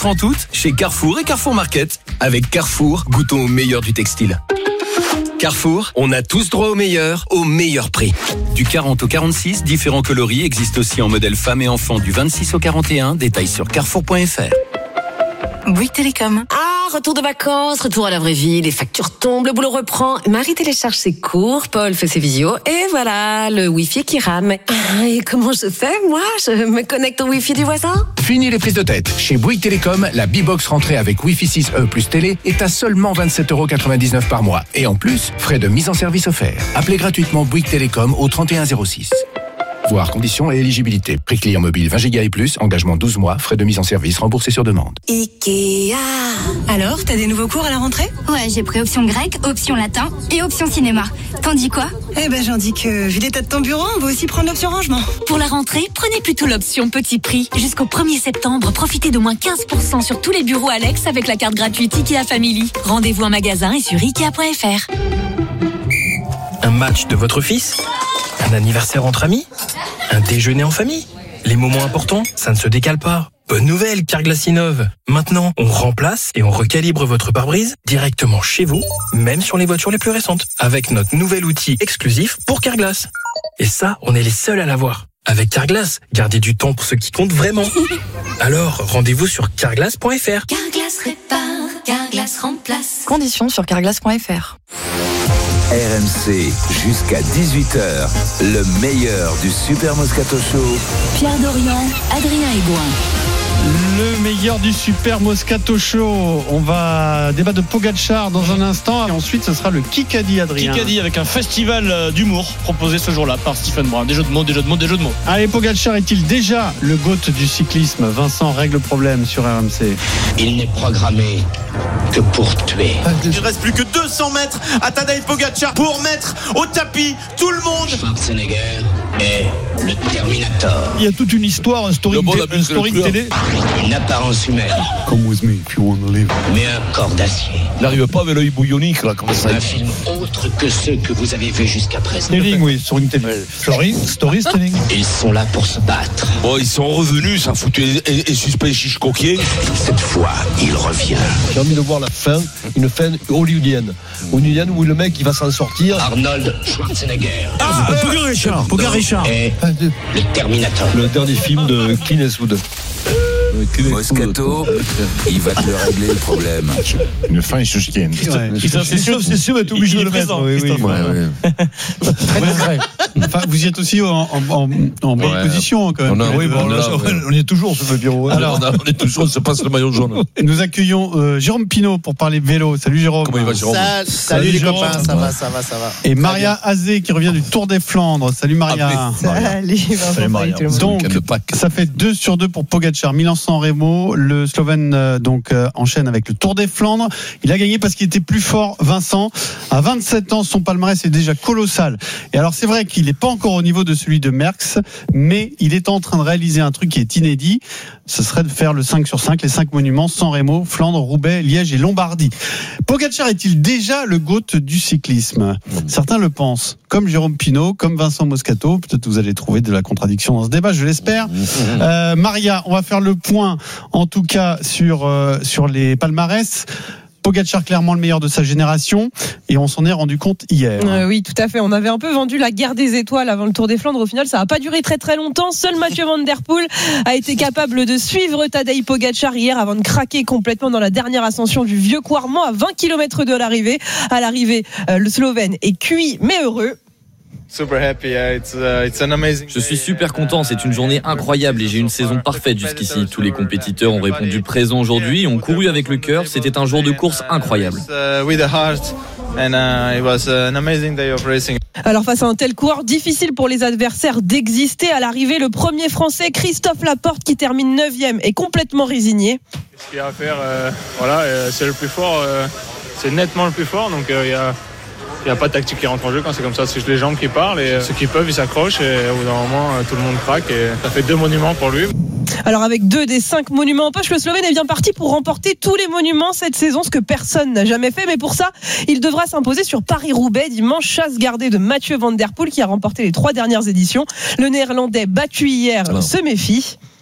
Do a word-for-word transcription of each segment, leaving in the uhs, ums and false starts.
trente août chez Carrefour et Carrefour Market. Avec Carrefour, goûtons au meilleur du textile. Carrefour, on a tous droit au meilleur, au meilleur prix. Du quarante au quarante-six, différents coloris existent aussi en modèle femmes et enfants du vingt-six au quarante et un. Détails sur carrefour point f r. Bouygues Télécom. Ah, retour de vacances, retour à la vraie vie, les factures tombent, le boulot reprend. Marie télécharge ses cours, Paul fait ses visios, et voilà, le Wi-Fi qui rame. Ah, et comment je fais, moi? Je me connecte au Wi-Fi du voisin? Fini les prises de tête. Chez Bouygues Télécom, la B-Box rentrée avec Wi-Fi six E plus télé est à seulement vingt-sept euros quatre-vingt-dix-neuf par mois. Et en plus, frais de mise en service offerts. Appelez gratuitement Bouygues Télécom au trente et un zéro six. Voir conditions et éligibilité. Prix client mobile vingt gigas et plus, engagement douze mois, frais de mise en service remboursés sur demande. Ikea. Alors, t'as des nouveaux cours à la rentrée? Ouais, j'ai pris option grec, option latin et option cinéma. T'en dis quoi? Eh ben, j'en dis que, vu l'état de ton bureau, on va aussi prendre l'option rangement. Pour la rentrée, prenez plutôt l'option petit prix. Jusqu'au premier septembre, profitez d'au moins quinze pour cent sur tous les bureaux Alex avec la carte gratuite Ikea Family. Rendez-vous en magasin et sur ikea point f r. Un match de votre fils? Un anniversaire entre amis? Un déjeuner en famille? Les moments importants, ça ne se décale pas. Bonne nouvelle, Carglass innove. Maintenant, on remplace et on recalibre votre pare-brise directement chez vous, même sur les voitures les plus récentes, avec notre nouvel outil exclusif pour Carglass. Et ça, on est les seuls à l'avoir. Avec Carglass, gardez du temps pour ce qui compte vraiment. Alors, rendez-vous sur carglass point f r. Carglass répare, Carglass remplace. Conditions sur carglass point f r. R M C, jusqu'à dix-huit heures, le meilleur du Super Moscato Show. Pierre Dorian, Adrien Aigouin. Le meilleur du Super Moscato Show. On va débattre de Pogacar dans un instant. Et ensuite, ce sera le Kikadi, Adrien. Kikadi avec un festival d'humour proposé ce jour-là par Stephen Brun. Des jeux de mots, des jeux de mots, des jeux de mots. Allez, Pogacar est-il déjà le GOAT du cyclisme? Vincent règle le problème sur R M C. Il n'est programmé que pour tuer. Il ne reste plus que deux cents mètres à Tadej Pogacar pour mettre au tapis tout le monde. Schwarzenegger est le Terminator. Il y a toute une histoire, un story, de, un story de télé. Une apparence humaine. Come with me if you want to live. Mais un corps d'acier. Il n'arrive pas avec l'œil bouillonique là, comme ça. Un film autre que ceux que vous avez vus jusqu'à présent. Storytelling, oui, sur une télé. Story, storytelling. Ils sont là pour se battre. Bon, ils sont revenus, ça foutu et, et suspect chiche coquier. Cette fois, il revient. J'ai envie de voir la fin, une fin hollywoodienne. Hollywoodienne où le mec il va s'en sortir. Arnold Schwarzenegger. Ah, euh, Pogacar Richard. Pogacar Richard. Et le Terminator. Le dernier film de Clint Eastwood. Moscato, il va te le régler le problème. Une fin chouchienne. C'est sûr, c'est sûr, être obligé de le mettre. Oui, oui, ouais, très discret. Enfin, vous y êtes aussi en, en, en, en bonne ouais, position quand même. On, a, oui, bon, là, là, ouais. On est toujours sur le bureau. Alors, on, a, on est toujours, on se passe le maillot jaune. Nous accueillons euh, Jérôme Pinault pour parler vélo. Salut Jérôme. Comment il va Jérôme? Salut, salut les Jérôme. Copains, ça va, ça va, ça va. Et Maria Azé qui revient du Tour des Flandres. Salut Maria. Salut, salut Maria. Donc, ça fait deux sur deux pour Pogacar. Milan-San Remo, le Slovène euh, donc euh, enchaîne avec le Tour des Flandres. Il a gagné parce qu'il était plus fort, Vincent. À vingt-sept ans, son palmarès est déjà colossal. Et alors c'est vrai qu'il n'est pas encore au niveau de celui de Merckx, mais il est en train de réaliser un truc qui est inédit. Ce serait de faire le cinq sur cinq, les cinq monuments, San Remo, Flandre, Roubaix, Liège et Lombardie. Pogacar est-il déjà le GOAT du cyclisme? Certains le pensent, comme Jérôme Pinault, comme Vincent Moscato. Peut-être vous allez trouver de la contradiction dans ce débat, je l'espère. Euh, Maria, on va faire le point, en tout cas, sur, euh, sur les palmarès. Pogacar clairement le meilleur de sa génération et on s'en est rendu compte hier. Euh, oui, tout à fait. On avait un peu vendu la guerre des étoiles avant le Tour des Flandres. Au final, ça n'a pas duré très très longtemps. Seul Mathieu Van Der Poel a été capable de suivre Tadej Pogacar hier avant de craquer complètement dans la dernière ascension du Vieux Quarmont à vingt kilomètres de l'arrivée. À l'arrivée, euh, le Slovène est cuit mais heureux. Je suis super content, c'est une journée incroyable et j'ai une saison parfaite jusqu'ici. Tous les compétiteurs ont répondu présent aujourd'hui, ont couru avec le cœur, c'était un jour de course incroyable. Alors face à un tel coureur, difficile pour les adversaires d'exister. À l'arrivée, le premier Français, Christophe Laporte, qui termine neuvième, est complètement résigné. Ce qu'il y a à faire, euh, voilà, euh, c'est le plus fort, euh, c'est nettement le plus fort, donc il euh, y a... Il n'y a pas de tactique qui rentre en jeu quand c'est comme ça, c'est juste les jambes qui parlent et ceux qui peuvent ils s'accrochent et au bout d'un moment tout le monde craque et ça fait deux monuments pour lui. Alors avec deux des cinq monuments en poche, le Slovène est bien parti pour remporter tous les monuments cette saison, ce que personne n'a jamais fait, mais pour ça il devra s'imposer sur Paris-Roubaix dimanche, chasse gardée de Mathieu Van Der Poel qui a remporté les trois dernières éditions. Le Néerlandais battu hier Alors. se méfie.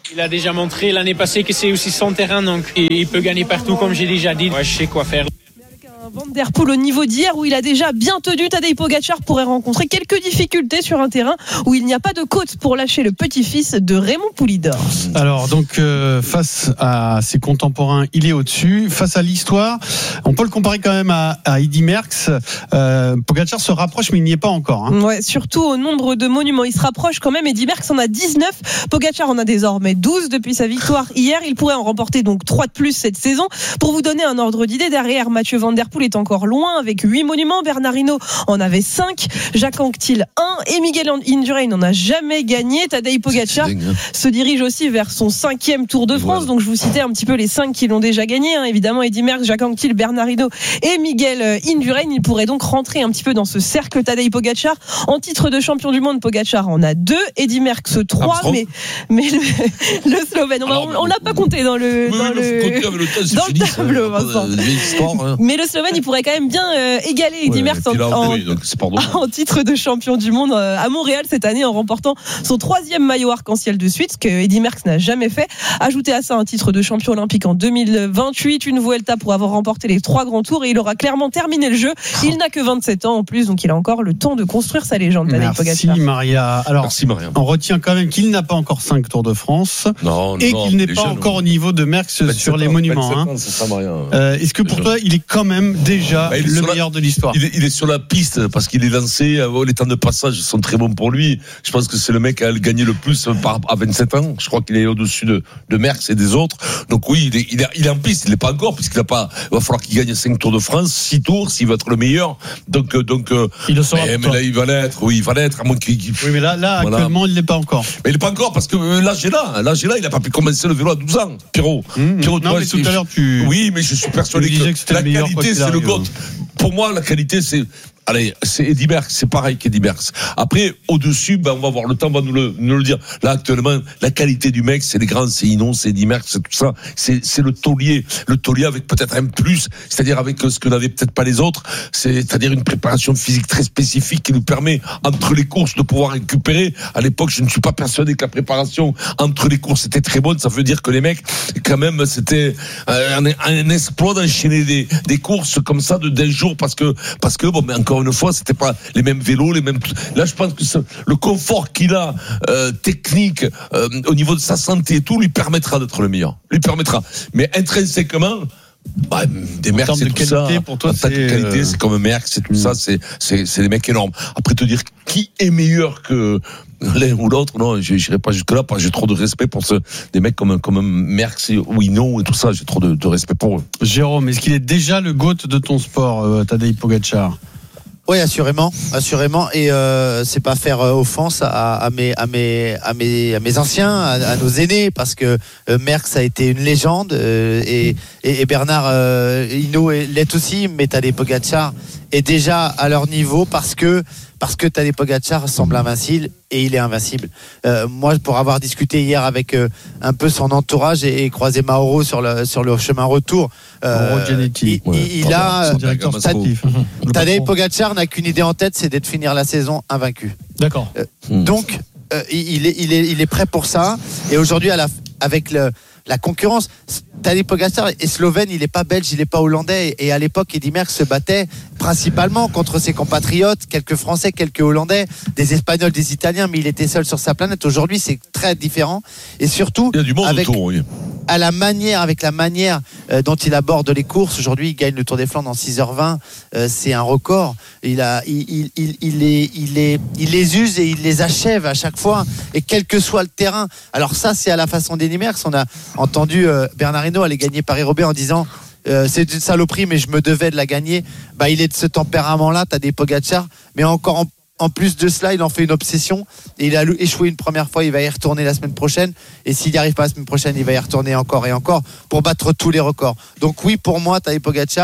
Il a déjà montré l'année passée que c'est aussi son terrain, donc il peut gagner partout, comme j'ai déjà dit. Ouais, je sais quoi faire. Van der Poel au niveau d'hier où il a déjà bien tenu, Tadej Pogačar pourrait rencontrer quelques difficultés sur un terrain où il n'y a pas de côte pour lâcher le petit-fils de Raymond Poulidor. Alors donc euh, face à ses contemporains, il est au-dessus. Face à l'histoire, on peut le comparer quand même à, à Eddy Merckx. Euh, Pogačar se rapproche mais il n'y est pas encore. Hein. Ouais, surtout au nombre de monuments, il se rapproche quand même. Eddy Merckx en a dix-neuf, Pogačar en a désormais douze depuis sa victoire hier. Il pourrait en remporter donc trois de plus cette saison. Pour vous donner un ordre d'idée, derrière Mathieu Van der Poel est encore loin avec huit monuments. Bernard Hinault en avait cinq, Jacques Anquetil un et Miguel Indurain n'en a jamais gagné. Tadej Pogačar se dirige aussi vers son cinquième Tour de France. Donc je vous citais un petit peu les cinq qui l'ont déjà gagné. Hein. Évidemment Eddy Merckx, Jacques Anquetil, Bernard Hinault et Miguel Indurain. Il pourrait donc rentrer un petit peu dans ce cercle Tadej Pogačar. En titre de champion du monde, Pogačar en a deux, Eddy Merckx trois, mais, mais le, le Slovène, on, on, on l'a pas compté dans le, oui, dans, le, le, le, dans le tableau, Vincent. Hein. Mais le Slovène, il pourrait quand même bien euh, égaler Eddy ouais, Merckx en, en, oui, en titre de champion du monde euh, à Montréal cette année en remportant son troisième maillot arc-en-ciel de suite, ce que Eddy Merckx n'a jamais fait. Ajouter à ça un titre de champion olympique en deux mille vingt-huit, une Vuelta pour avoir remporté les trois grands tours et il aura clairement terminé le jeu. Il n'a que vingt-sept ans en plus, donc il a encore le temps de construire sa légende. Tadej Pogačar. Merci Maria. Alors, Merci Maria. On retient quand même qu'il n'a pas encore cinq Tours de France non, et non, qu'il n'est pas jeunes, encore au niveau de Merckx sur les ans, monuments. Hein. Ans, c'est ça, Maria. Euh, est-ce que pour les toi, jeunes. il est quand même déjà bah, le meilleur la, de l'histoire? il est, il est sur la piste parce qu'il est lancé. Les temps de passage sont très bons pour lui. Je pense que c'est le mec qui a gagné le plus par, à vingt-sept ans. Je crois qu'il est au-dessus de, de Merckx et des autres. Donc oui, il est, il est, il est en piste. Il n'est pas encore puisqu'il a pas. Il va falloir qu'il gagne cinq Tours de France, six tours s'il veut être le meilleur. Donc donc. Il le sera. Mais, mais là, il va l'être. Oui, il va l'être. À moins qu'il. Oui, mais là, là voilà. Actuellement, il n'est pas encore. Mais il n'est pas encore parce que l'âge est là. L'âge est là. Il n'a pas pu commencer le vélo à douze ans. Pierrot. Mmh. Pierrot, non, mais tout à l'heure, tu. Oui, mais je suis persuadé que, que la qualité, c'est le GOAT. Pour moi, la qualité, c'est. Allez, c'est Eddy Merckx, c'est pareil qu'Eddy Merckx. Après, au-dessus, ben, on va voir, le temps va nous le, nous le dire. Là, actuellement, la qualité du mec, c'est les grands, c'est Hinault, c'est Eddy Merckx, c'est tout ça. C'est, c'est le taulier. Le taulier avec peut-être un plus, c'est-à-dire avec ce que n'avaient peut-être pas les autres. C'est, c'est-à-dire une préparation physique très spécifique qui nous permet, entre les courses, de pouvoir récupérer. À l'époque, je ne suis pas persuadé que la préparation entre les courses était très bonne. Ça veut dire que les mecs, quand même, c'était un, un exploit d'enchaîner des, des courses comme ça de d'un jour parce que, parce que, bon, mais encore une fois, c'était pas les mêmes vélos, les mêmes. Là, je pense que ça, le confort qu'il a, euh, technique, euh, au niveau de sa santé et tout, lui permettra d'être le meilleur. Lui permettra. Mais intrinsèquement, bah, des Merckx, c'est de tout qualité, ça. Pour toi, en tant que qualité, c'est comme Merckx, c'est tout mmh. ça, c'est, c'est, c'est des mecs énormes. Après, te dire qui est meilleur que l'un ou l'autre, non, je n'irai pas jusque-là, parce que j'ai trop de respect pour ce, des mecs comme, comme Merckx ou Hinault et tout ça, j'ai trop de, de respect pour eux. Jérôme, est-ce qu'il est déjà le GOAT de ton sport, euh, Tadej Pogačar? Oui, assurément, assurément, et euh, c'est pas faire euh, offense à, à mes, à mes, à mes, à mes anciens, à, à nos aînés, parce que euh, Merckx a été une légende euh, et, et, et Bernard euh, Hinault l'est aussi, mais Tadej Pogačar est déjà à leur niveau parce que parce que Tadej Pogačar semble invincible et il est invincible. Euh, moi, pour avoir discuté hier avec euh, un peu son entourage et, et croisé Mauro sur le sur le chemin retour, euh, il, ouais. il, il a directeur sportif. Tadej Pogačar n'a qu'une idée en tête, c'est d'être finir la saison invaincu. D'accord. Euh, mmh. Donc, euh, il est il est il est prêt pour ça. Et aujourd'hui, à la avec le la concurrence, Tadej Pogačar est slovène, il n'est pas belge, il n'est pas hollandais. Et à l'époque, Eddy Merckx se battait principalement contre ses compatriotes, quelques Français, quelques Hollandais, des Espagnols, des Italiens, mais il était seul sur sa planète. Aujourd'hui, c'est très différent. Et surtout, il y a du monde avec, autour, oui. à la manière, avec la manière euh, dont il aborde les courses. Aujourd'hui, il gagne le Tour des Flandres en six heures vingt. Euh, c'est un record. Il, a, il, il, il, il, les, il, les, il les use et il les achève à chaque fois. Et quel que soit le terrain. Alors ça, c'est à la façon d'Eddy Merckx. On a entendu euh, Bernard Hinault aller gagner Paris-Roubaix en disant euh, c'est une saloperie mais je me devais de la gagner. Bah, il est de ce tempérament là, Tadej Pogačar, mais encore en, en plus de cela il en fait une obsession et il a échoué une première fois, il va y retourner la semaine prochaine et s'il n'y arrive pas la semaine prochaine il va y retourner encore et encore pour battre tous les records. Donc oui, pour moi Tadej Pogačar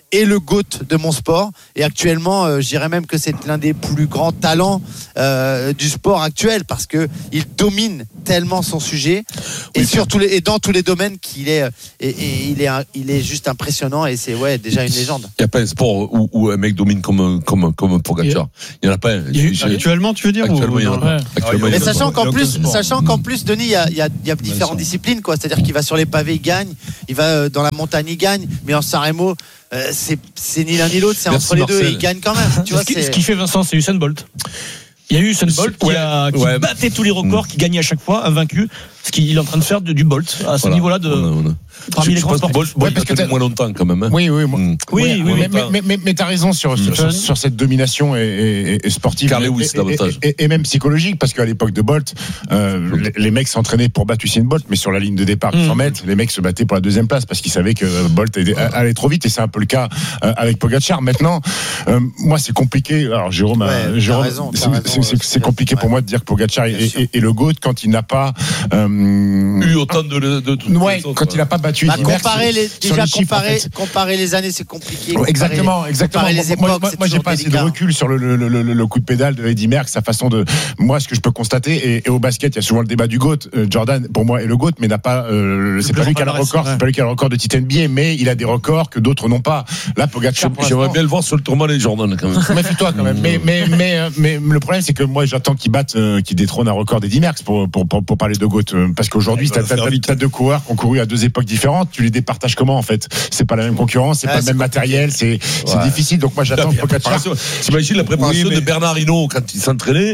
est le GOAT de mon sport. Et actuellement, euh, je dirais même que c'est l'un des plus grands talents euh, du sport actuel parce que il domine tellement son sujet et, oui, sur tous les, et dans tous les domaines qu'il est, et, et il, est un, il est juste impressionnant et c'est ouais, déjà une légende. Il n'y a pas un sport où, où un mec domine comme, comme, comme Pogacar. Il n'y en a pas un. Actuellement, tu veux dire Actuellement, il y en a pas. Actuellement, mais sachant qu'en plus, sachant qu'en plus, Denis, il y a, il y a, il y a différentes disciplines, quoi. C'est-à-dire qu'il va sur les pavés, il gagne. Il va dans la montagne, il gagne. Mais en San Remo, euh, c'est, c'est ni l'un ni l'autre, c'est Merci entre les Marcel. deux et il gagne quand même. Tu vois, ce, qui, ce qui fait Vincent, c'est Usain Bolt. Il y a eu Usain Bolt qui, a, qui ouais. battait tous les records, qui gagnait à chaque fois, invaincu. Ce qu'il est en train de faire de, du Bolt à ce voilà. niveau-là de. On a, on a. Parmi je, les grands sportifs. Bolt, Bolt ouais, parce que moins longtemps quand même. Hein. Oui, oui, moi, mmh. oui, oui, oui, oui mais, mais, mais, mais t'as raison sur, sur, sur, sur cette domination et, et, et sportive Car Lewis, et, et, et, et même psychologique, parce qu'à l'époque de Bolt, euh, les, les mecs s'entraînaient pour battre Usain Bolt, mais sur la ligne de départ de cent mètres, les mecs se battaient pour la deuxième place parce qu'ils savaient que Bolt allait trop vite, et c'est un peu le cas avec Pogacar. Maintenant, euh, moi, c'est compliqué. Alors, Jérôme, ouais, Jérôme raison, c'est, raison, c'est, c'est, c'est compliqué ouais. pour moi de dire que Pogacar est, est, est le GOAT quand il n'a pas euh, eu autant de, de, de, de ouais, quand il n'a pas battu. Bah, comparer les, déjà les comparer, chiffres, en fait. comparer les années, c'est compliqué. Ouais, exactement, les, exactement. Les moi, époques, moi, moi, moi j'ai pas assez de recul sur le, le, le, le, le coup de pédale de Eddy Merckx, sa façon de. Moi, ce que je peux constater, et, et au basket, il y a souvent le débat du GOAT. Euh, Jordan, pour moi, est le GOAT, mais n'a pas. Euh, c'est pas lui qui a le record. C'est pas lui qui a le record de titre N B A, mais il a des records que d'autres n'ont pas. Là, Pogacar. J'aimerais bien le voir sur le tournoi des Jordan quand même. Méfie-toi quand même. Mais, mais, mais, mais, mais le problème, c'est que moi, j'attends qu'il batte, euh, qu'il détrône un record d'Eddy Merckx pour, pour, pour, pour parler de GOAT. Parce qu'aujourd'hui, t'as, t'as, t'as deux coureurs qui ont couru à deux époques différentes. Tu les départages comment, en fait? C'est pas la même concurrence, c'est ah, pas le même matériel, c'est, c'est ouais. difficile. Donc moi, j'attends Pogacar. T'imagines la préparation oui, mais... de Bernard Hinault quand il s'entraînait?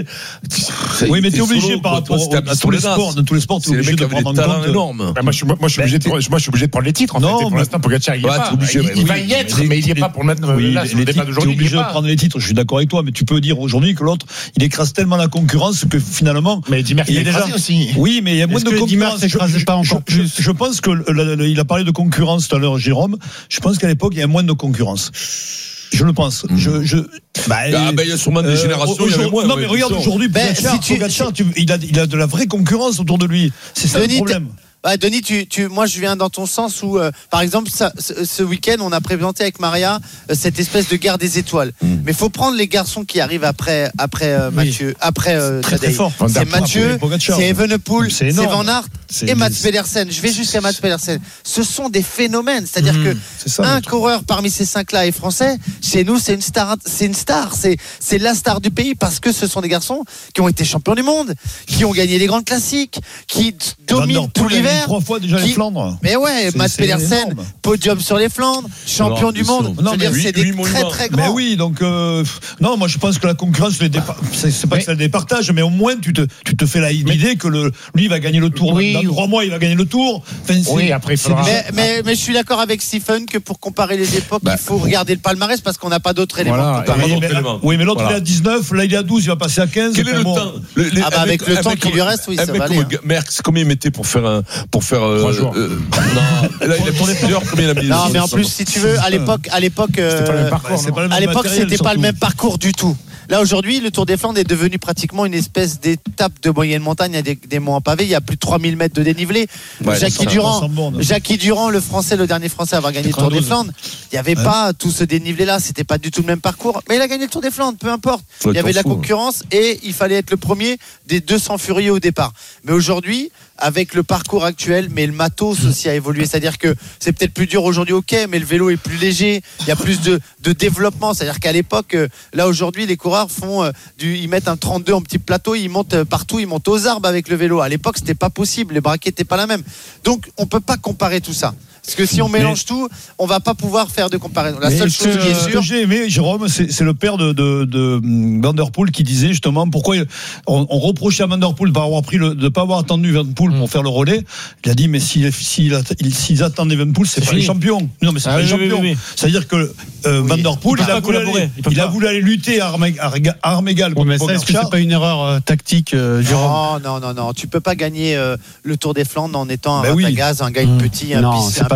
Oui, mais t'es obligé par rapport à tous les sports. Dans tous les sports, t'es obligé de prendre en compte. Énorme. Moi, je suis obligé de, moi, je suis obligé de prendre les titres, en fait. Pour l'instant, Pogacar, il y est pas. Il va y être, mais il y est pas pour le mettre. Oui, les titres, t'es obligé de prendre les titres. Je suis d'accord avec toi, mais tu peux dire aujourd'hui que l'autre, il écrase tellement la concurrence que finalement. Mais Eddy Merckx, il est déjà aussi. Oui, mais il y a moins de concurrence. Pas encore plus. Je pense que il a parlé de concurrence tout à l'heure, Jérôme. Je pense qu'à l'époque, il y a moins de concurrence. Je le pense. Mmh. Je, je, bah, ah, bah, il y a sûrement des euh, générations. Il y avait moins, non, ouais, mais regarde aujourd'hui, ben, Pogacar, si tu, Pogacar, tu, il, a, il a de la vraie concurrence autour de lui. C'est ça Denis, le problème. Ouais, Denis, tu, tu, moi je viens dans ton sens où, euh, par exemple, ça, ce, ce week-end, on a présenté avec Maria euh, cette espèce de guerre des étoiles. Mm. Mais il faut prendre les garçons qui arrivent après, après euh, Mathieu, oui. après euh, très, très fort. C'est Mathieu, c'est Evenepoel, c'est, c'est Van Aert et Mats Pedersen. Je vais jusqu'à Mats Pedersen. Ce sont des phénomènes. C'est-à-dire mm. que ça, un coureur parmi ces cinq-là est français. Chez nous, c'est une star. C'est une star. C'est, c'est la star du pays parce que ce sont des garçons qui ont été champions du monde, qui ont gagné les grandes classiques, qui dominent tout l'hiver. Trois fois déjà qui... les Flandres. Mais ouais, Mats Pedersen, podium sur les Flandres, champion non, du monde. Non, mais dire, oui, c'est des oui, très très grands. Mais oui, donc euh, non, moi je pense que la concurrence, les dépa... c'est, c'est pas mais... que ça le départage, mais au moins tu te, tu te fais la l'idée mais... que le, lui il va gagner le Tour. Oui. Dans trois mois, il va gagner le Tour. Enfin, oui, après il faudra... mais, mais, mais je suis d'accord avec Stephen que pour comparer les époques, bah, il faut regarder le palmarès parce qu'on n'a pas d'autres éléments. Voilà. Mais, mais, oui, mais l'autre voilà. il est à dix-neuf, là il est à douze, il va passer à quinze. Quel est le temps Ah bah avec le temps qui lui reste, oui, ça va aller. Merckx, combien il mettait pour faire pour faire trois jours. Euh, non, là il a tourné plusieurs. Combien il a mis? Non, mais en plus, si tu veux, à l'époque, à l'époque, euh, c'était pas le même parcours. Ouais, pas le même à l'époque, c'était pas le même parcours du tout. Là aujourd'hui, le Tour des Flandres est devenu pratiquement une espèce d'étape de moyenne montagne. Il y a des, des monts en pavé, il y a plus de trois mille mètres de dénivelé. Ouais, Jackie Durand, Jackie Durand, le Français, le dernier Français à avoir gagné le Tour des Flandres, il n'y avait ouais. pas tout ce dénivelé-là. C'était pas du tout le même parcours, mais il a gagné le Tour des Flandres, peu importe. Il y avait de la concurrence et il fallait être le premier des deux cents furieux au départ. Mais aujourd'hui, avec le parcours actuel, mais le matos aussi a évolué. C'est-à-dire que c'est peut-être plus dur aujourd'hui, ok, mais le vélo est plus léger. Il y a plus de, de développement. C'est-à-dire qu'à l'époque, là aujourd'hui, les coureurs font euh, du, ils mettent un trente-deux en petit plateau, ils montent partout, ils montent aux arbres avec le vélo. À l'époque, c'était pas possible. Les braquets n'étaient pas la même. Donc, on peut pas comparer tout ça. Parce que si on mélange mais, tout, on va pas pouvoir faire de comparaison. La seule chose qui est sûre. Ce que j'ai aimé, Jérôme, c'est, c'est le père de, de, de Van der Poel qui disait justement pourquoi il, on, on reprochait à Van der Poel de pas avoir pris le, de pas avoir attendu Van der Poel pour faire le relais. Il a dit mais s'ils si, si, s'ils attendaient Van der Poel, c'est, c'est pas fini. Les champions. Non mais c'est ah, pas oui, les champions. Oui, oui. C'est-à-dire que euh, oui. Van der Poel, il, il, a voulu, aller, il, il a voulu aller lutter à armes, à armes égales. Oui, mais ça, est-ce que c'est pas une erreur euh, tactique, euh, Jérôme? Non, non, non, non. Tu peux pas gagner euh, le Tour des Flandres en étant un Ratagaz, un gars petit, un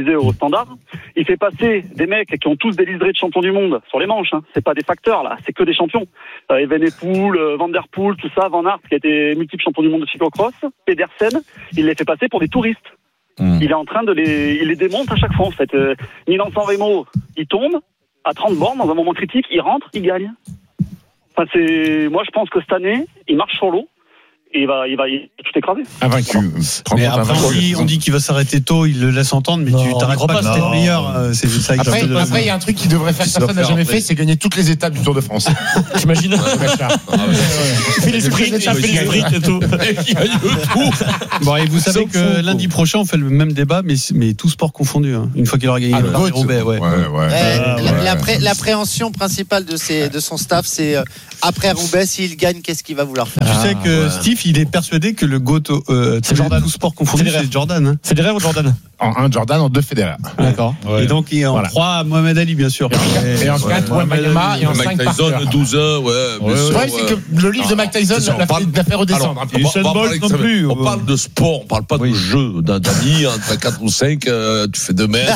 diffusé au Standard. il fait passer des mecs qui ont tous des liserés de champions du monde sur les manches. Hein. C'est pas des facteurs là, c'est que des champions. Euh, Evenepoel, euh, Van Der Poel, tout ça, Van Aert qui a été multiple champion du monde de cyclocross, Pedersen, il les fait passer pour des touristes. Mmh. Il est en train de les, il les démonte à chaque fois en fait. Euh, Milan-San Remo, il tombe à trente bornes dans un moment critique, il rentre, il gagne. Enfin, c'est, moi je pense que cette année, il marche sur l'eau. Et il va, il va, il va tout écraser. Invaincu. Mais après, on dit, on dit qu'il va s'arrêter tôt, il le laisse entendre, mais non, tu t'arrêtes pas, c'était le meilleur. C'est ça. Après, il après, y a un truc qui devrait faire que personne n'a jamais fait, c'est gagner toutes les étapes du Tour de France. J'imagine. Tu fais les sprints, tu fais les sprints et tout. Bon, et vous savez que lundi prochain, on fait le même débat, mais, mais tout sport confondu. Hein. Une fois qu'il aura gagné ah, le Roubaix, ouais. Ouais, ouais. Euh, L'appré- l'appréhension principale de, ses, de son staff, c'est euh, après Roubaix, s'il gagne, qu'est-ce qu'il va vouloir faire? Tu sais que Steve, il est persuadé que le GOAT, euh, c'est Jordan, tout sport confondu, c'est Jordan. Hein. Federer ou Jordan? En un Jordan, en deux Federer. D'accord. Ouais. Et donc, il en voilà. trois Mohamed Ali, bien sûr. Et en quatre, ouais, Wembanyama, et en cinq, Tyson, douze heures, ouais. Ouais, c'est vrai, c'est que le livre de Mike Tyson l'a fait redescendre. Et Usain Bolt non plus. On parle de sport, on parle pas de jeu. D'un ami, entre quatre ou cinq, tu fais deux mètres.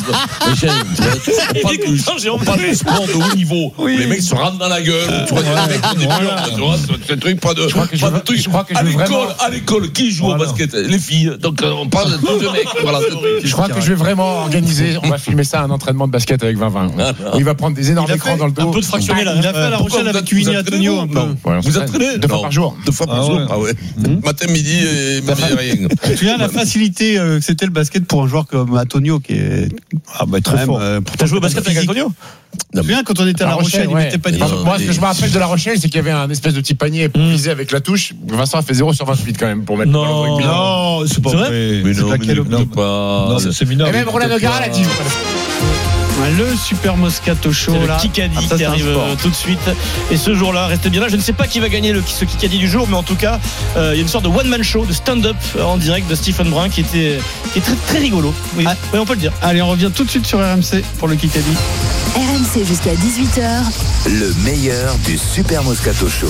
On parle de sport de haut niveau. Les mecs se rentrent dans la gueule. Tu vois, les mecs ont des murs. Tu vois, c'est un truc, pas de truc. À l'école, à l'école, qui joue au basket? Les filles. Donc, on parle de deux mecs. Voilà. Je crois que je vais vraiment organiser, on va filmer ça, un entraînement de basket avec vingt vingt. Il va prendre des énormes écrans dans le dos. Un peu de fractionné là. Il a fait à La Rochelle avec Winnie Antonio un peu. Vous entraînez deux fois par jour. Deux fois par jour. Ah ouais. Matin, midi et rien. Tu te souviens la facilité que c'était le basket pour un joueur comme Antonio qui est ah bah très fort. T'as joué au basket avec Antonio? Tu te souviens quand on était à La Rochelle, il mettait pas de. Moi, ce que je me rappelle de La Rochelle, c'est qu'il y avait un espèce de petit panier pour viser avec la touche. Vincent a fait zéro sur vingt-huit quand même pour mettre. Non, non, c'est pas vrai. Mais non, pas. C'est minable. Et même Roland Nogara l'a dit. Le Super Moscato Show, c'est là. Le Kikadi ah, qui arrive euh, tout de suite. Et ce jour-là, restez bien là. Je ne sais pas qui va gagner le, ce Kikadi du jour, mais en tout cas, euh, il y a une sorte de one-man show, de stand-up euh, en direct de Stephen Brun qui était, qui est très, très rigolo. Oui, ah. oui, on peut le dire. Allez, on revient tout de suite sur R M C pour le Kikadi. R M C jusqu'à dix-huit heures. Le meilleur du Super Moscato Show.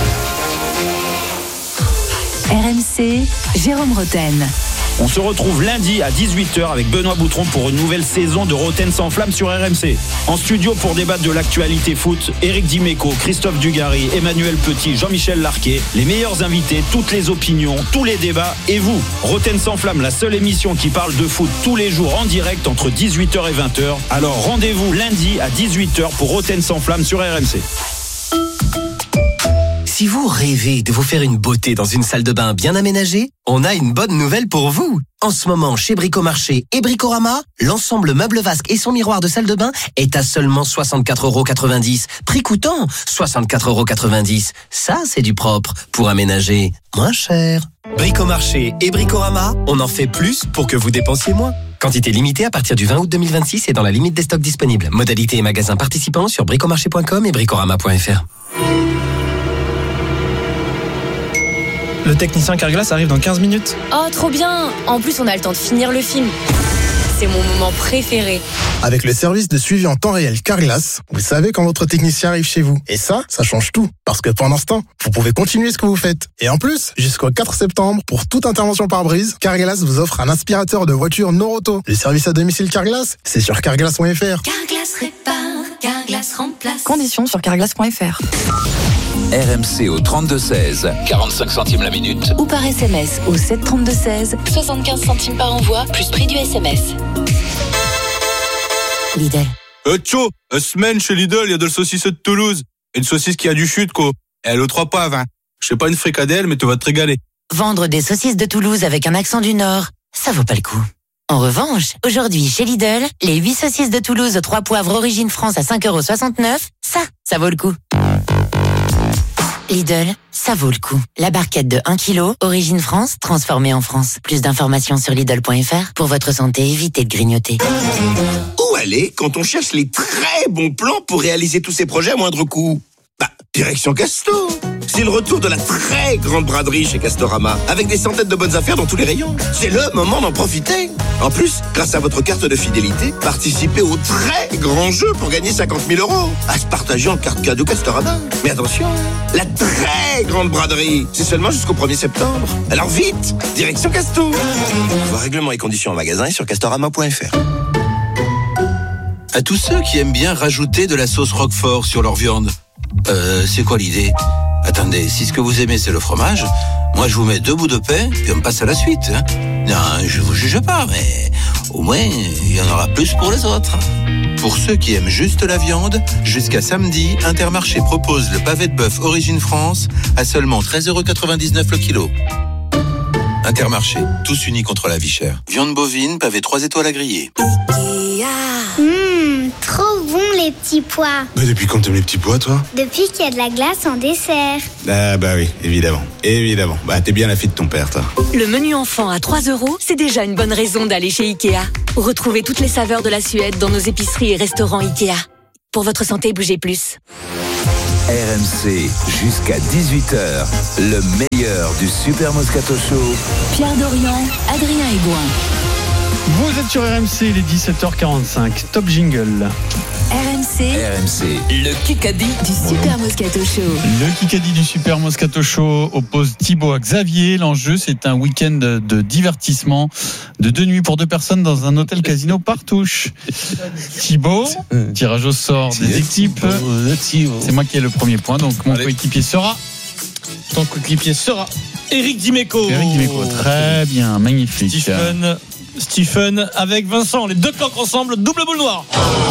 R M C, Jérôme Roten. On se retrouve lundi à dix-huit heures avec Benoît Boutron pour une nouvelle saison de Roten sans flamme sur R M C. En studio pour débattre de l'actualité foot, Éric Dimeco, Christophe Dugarry, Emmanuel Petit, Jean-Michel Larquet, les meilleurs invités, toutes les opinions, tous les débats et vous. Roten sans flamme, la seule émission qui parle de foot tous les jours en direct entre dix-huit heures et vingt heures. Alors rendez-vous lundi à dix-huit heures pour Roten sans flamme sur R M C. Si vous rêvez de vous faire une beauté dans une salle de bain bien aménagée, on a une bonne nouvelle pour vous. En ce moment, chez Bricomarché et Bricorama, l'ensemble meuble vasque et son miroir de salle de bain est à seulement soixante-quatre euros quatre-vingt-dix. Prix coûtant soixante-quatre euros quatre-vingt-dix. Ça, c'est du propre pour aménager moins cher. Bricomarché et Bricorama, on en fait plus pour que vous dépensiez moins. Quantité limitée à partir du vingt août deux mille vingt-six et dans la limite des stocks disponibles. Modalités et magasins participants sur bricomarché point com et bricorama point f r. Le technicien Carglass arrive dans quinze minutes. Oh, trop bien! En plus, on a le temps de finir le film. C'est mon moment préféré. Avec le service de suivi en temps réel Carglass, vous savez quand votre technicien arrive chez vous. Et ça, ça change tout. Parce que pendant ce temps, vous pouvez continuer ce que vous faites. Et en plus, jusqu'au quatre septembre, pour toute intervention par brise, Carglass vous offre un aspirateur de voiture Noroto. Le service à domicile Carglass, c'est sur carglass point f r. Carglass répare, Carglass remplace. Conditions sur carglass point f r. R M C au trente-deux seize, quarante-cinq centimes la minute. Ou par S M S au sept trente-deux seize, soixante-quinze centimes par envoi, plus prix du S M S. Lidl. Euh, tcho, une semaine chez Lidl, il y a de la saucisse de Toulouse. Une saucisse qui a du chute, quoi. Elle aux trois poivres, hein. Je sais pas une fricadelle, mais tu vas te régaler. Vendre des saucisses de Toulouse avec un accent du Nord, ça vaut pas le coup. En revanche, aujourd'hui chez Lidl, les huit saucisses de Toulouse aux trois poivres origine France à cinq euros soixante-neuf, ça, ça vaut le coup. Lidl, ça vaut le coup. La barquette de un kilo, origine France, transformée en France. Plus d'informations sur Lidl point f r. Pour votre santé, évitez de grignoter. Où aller quand on cherche les très bons plans pour réaliser tous ces projets à moindre coût? Bah, direction Casto. C'est le retour de la très grande braderie chez Castorama, avec des centaines de bonnes affaires dans tous les rayons. C'est le moment d'en profiter. En plus, grâce à votre carte de fidélité, participez au très grand jeu pour gagner cinquante mille euros. À se partager en carte cadeau Castorama. Mais attention, la très grande braderie, c'est seulement jusqu'au premier septembre. Alors vite, direction Casto. Voir règlements et conditions en magasin et sur castorama point f r. À tous ceux qui aiment bien rajouter de la sauce Roquefort sur leur viande. Euh, c'est quoi l'idée ? Attendez, si ce que vous aimez c'est le fromage, moi je vous mets deux bouts de pain, puis on passe à la suite. Hein. Non, je vous juge pas, mais au moins il y en aura plus pour les autres. Pour ceux qui aiment juste la viande, jusqu'à samedi, Intermarché propose le pavé de bœuf Origine France à seulement treize euros quatre-vingt-dix-neuf le kilo. Intermarché, tous unis contre la vie chère. Viande bovine, pavé trois étoiles à griller. Mmh, trop bon les petits pois. Bah depuis quand t'aimes les petits pois, toi ? Depuis qu'il y a de la glace en dessert. Ah bah oui, évidemment, évidemment. Bah t'es bien la fille de ton père, toi. Le menu enfant à trois euros, c'est déjà une bonne raison d'aller chez Ikea. Retrouvez toutes les saveurs de la Suède dans nos épiceries et restaurants Ikea. Pour votre santé, bougez plus. R M C, jusqu'à dix-huit heures, le meilleur du Super Moscato Show. Pierre Dorian, Adrien Aigouin. Vous êtes sur R M C, il est dix-sept heures quarante-cinq. Top jingle. R M C, R M C, le Kikadi du Super Moscato Show. Le Kikadi du Super Moscato Show oppose Thibaut à Xavier. L'enjeu, c'est un week-end de divertissement de deux nuits pour deux personnes dans un hôtel casino Partouche. Thibaut, tirage au sort des équipes. C'est moi qui ai le premier point, donc mon coéquipier sera. Ton coéquipier sera Éric Dimeco. Éric Dimeco, très bien, magnifique. Stephen. Stephen avec Vincent, les deux cancres ensemble, double boule noire.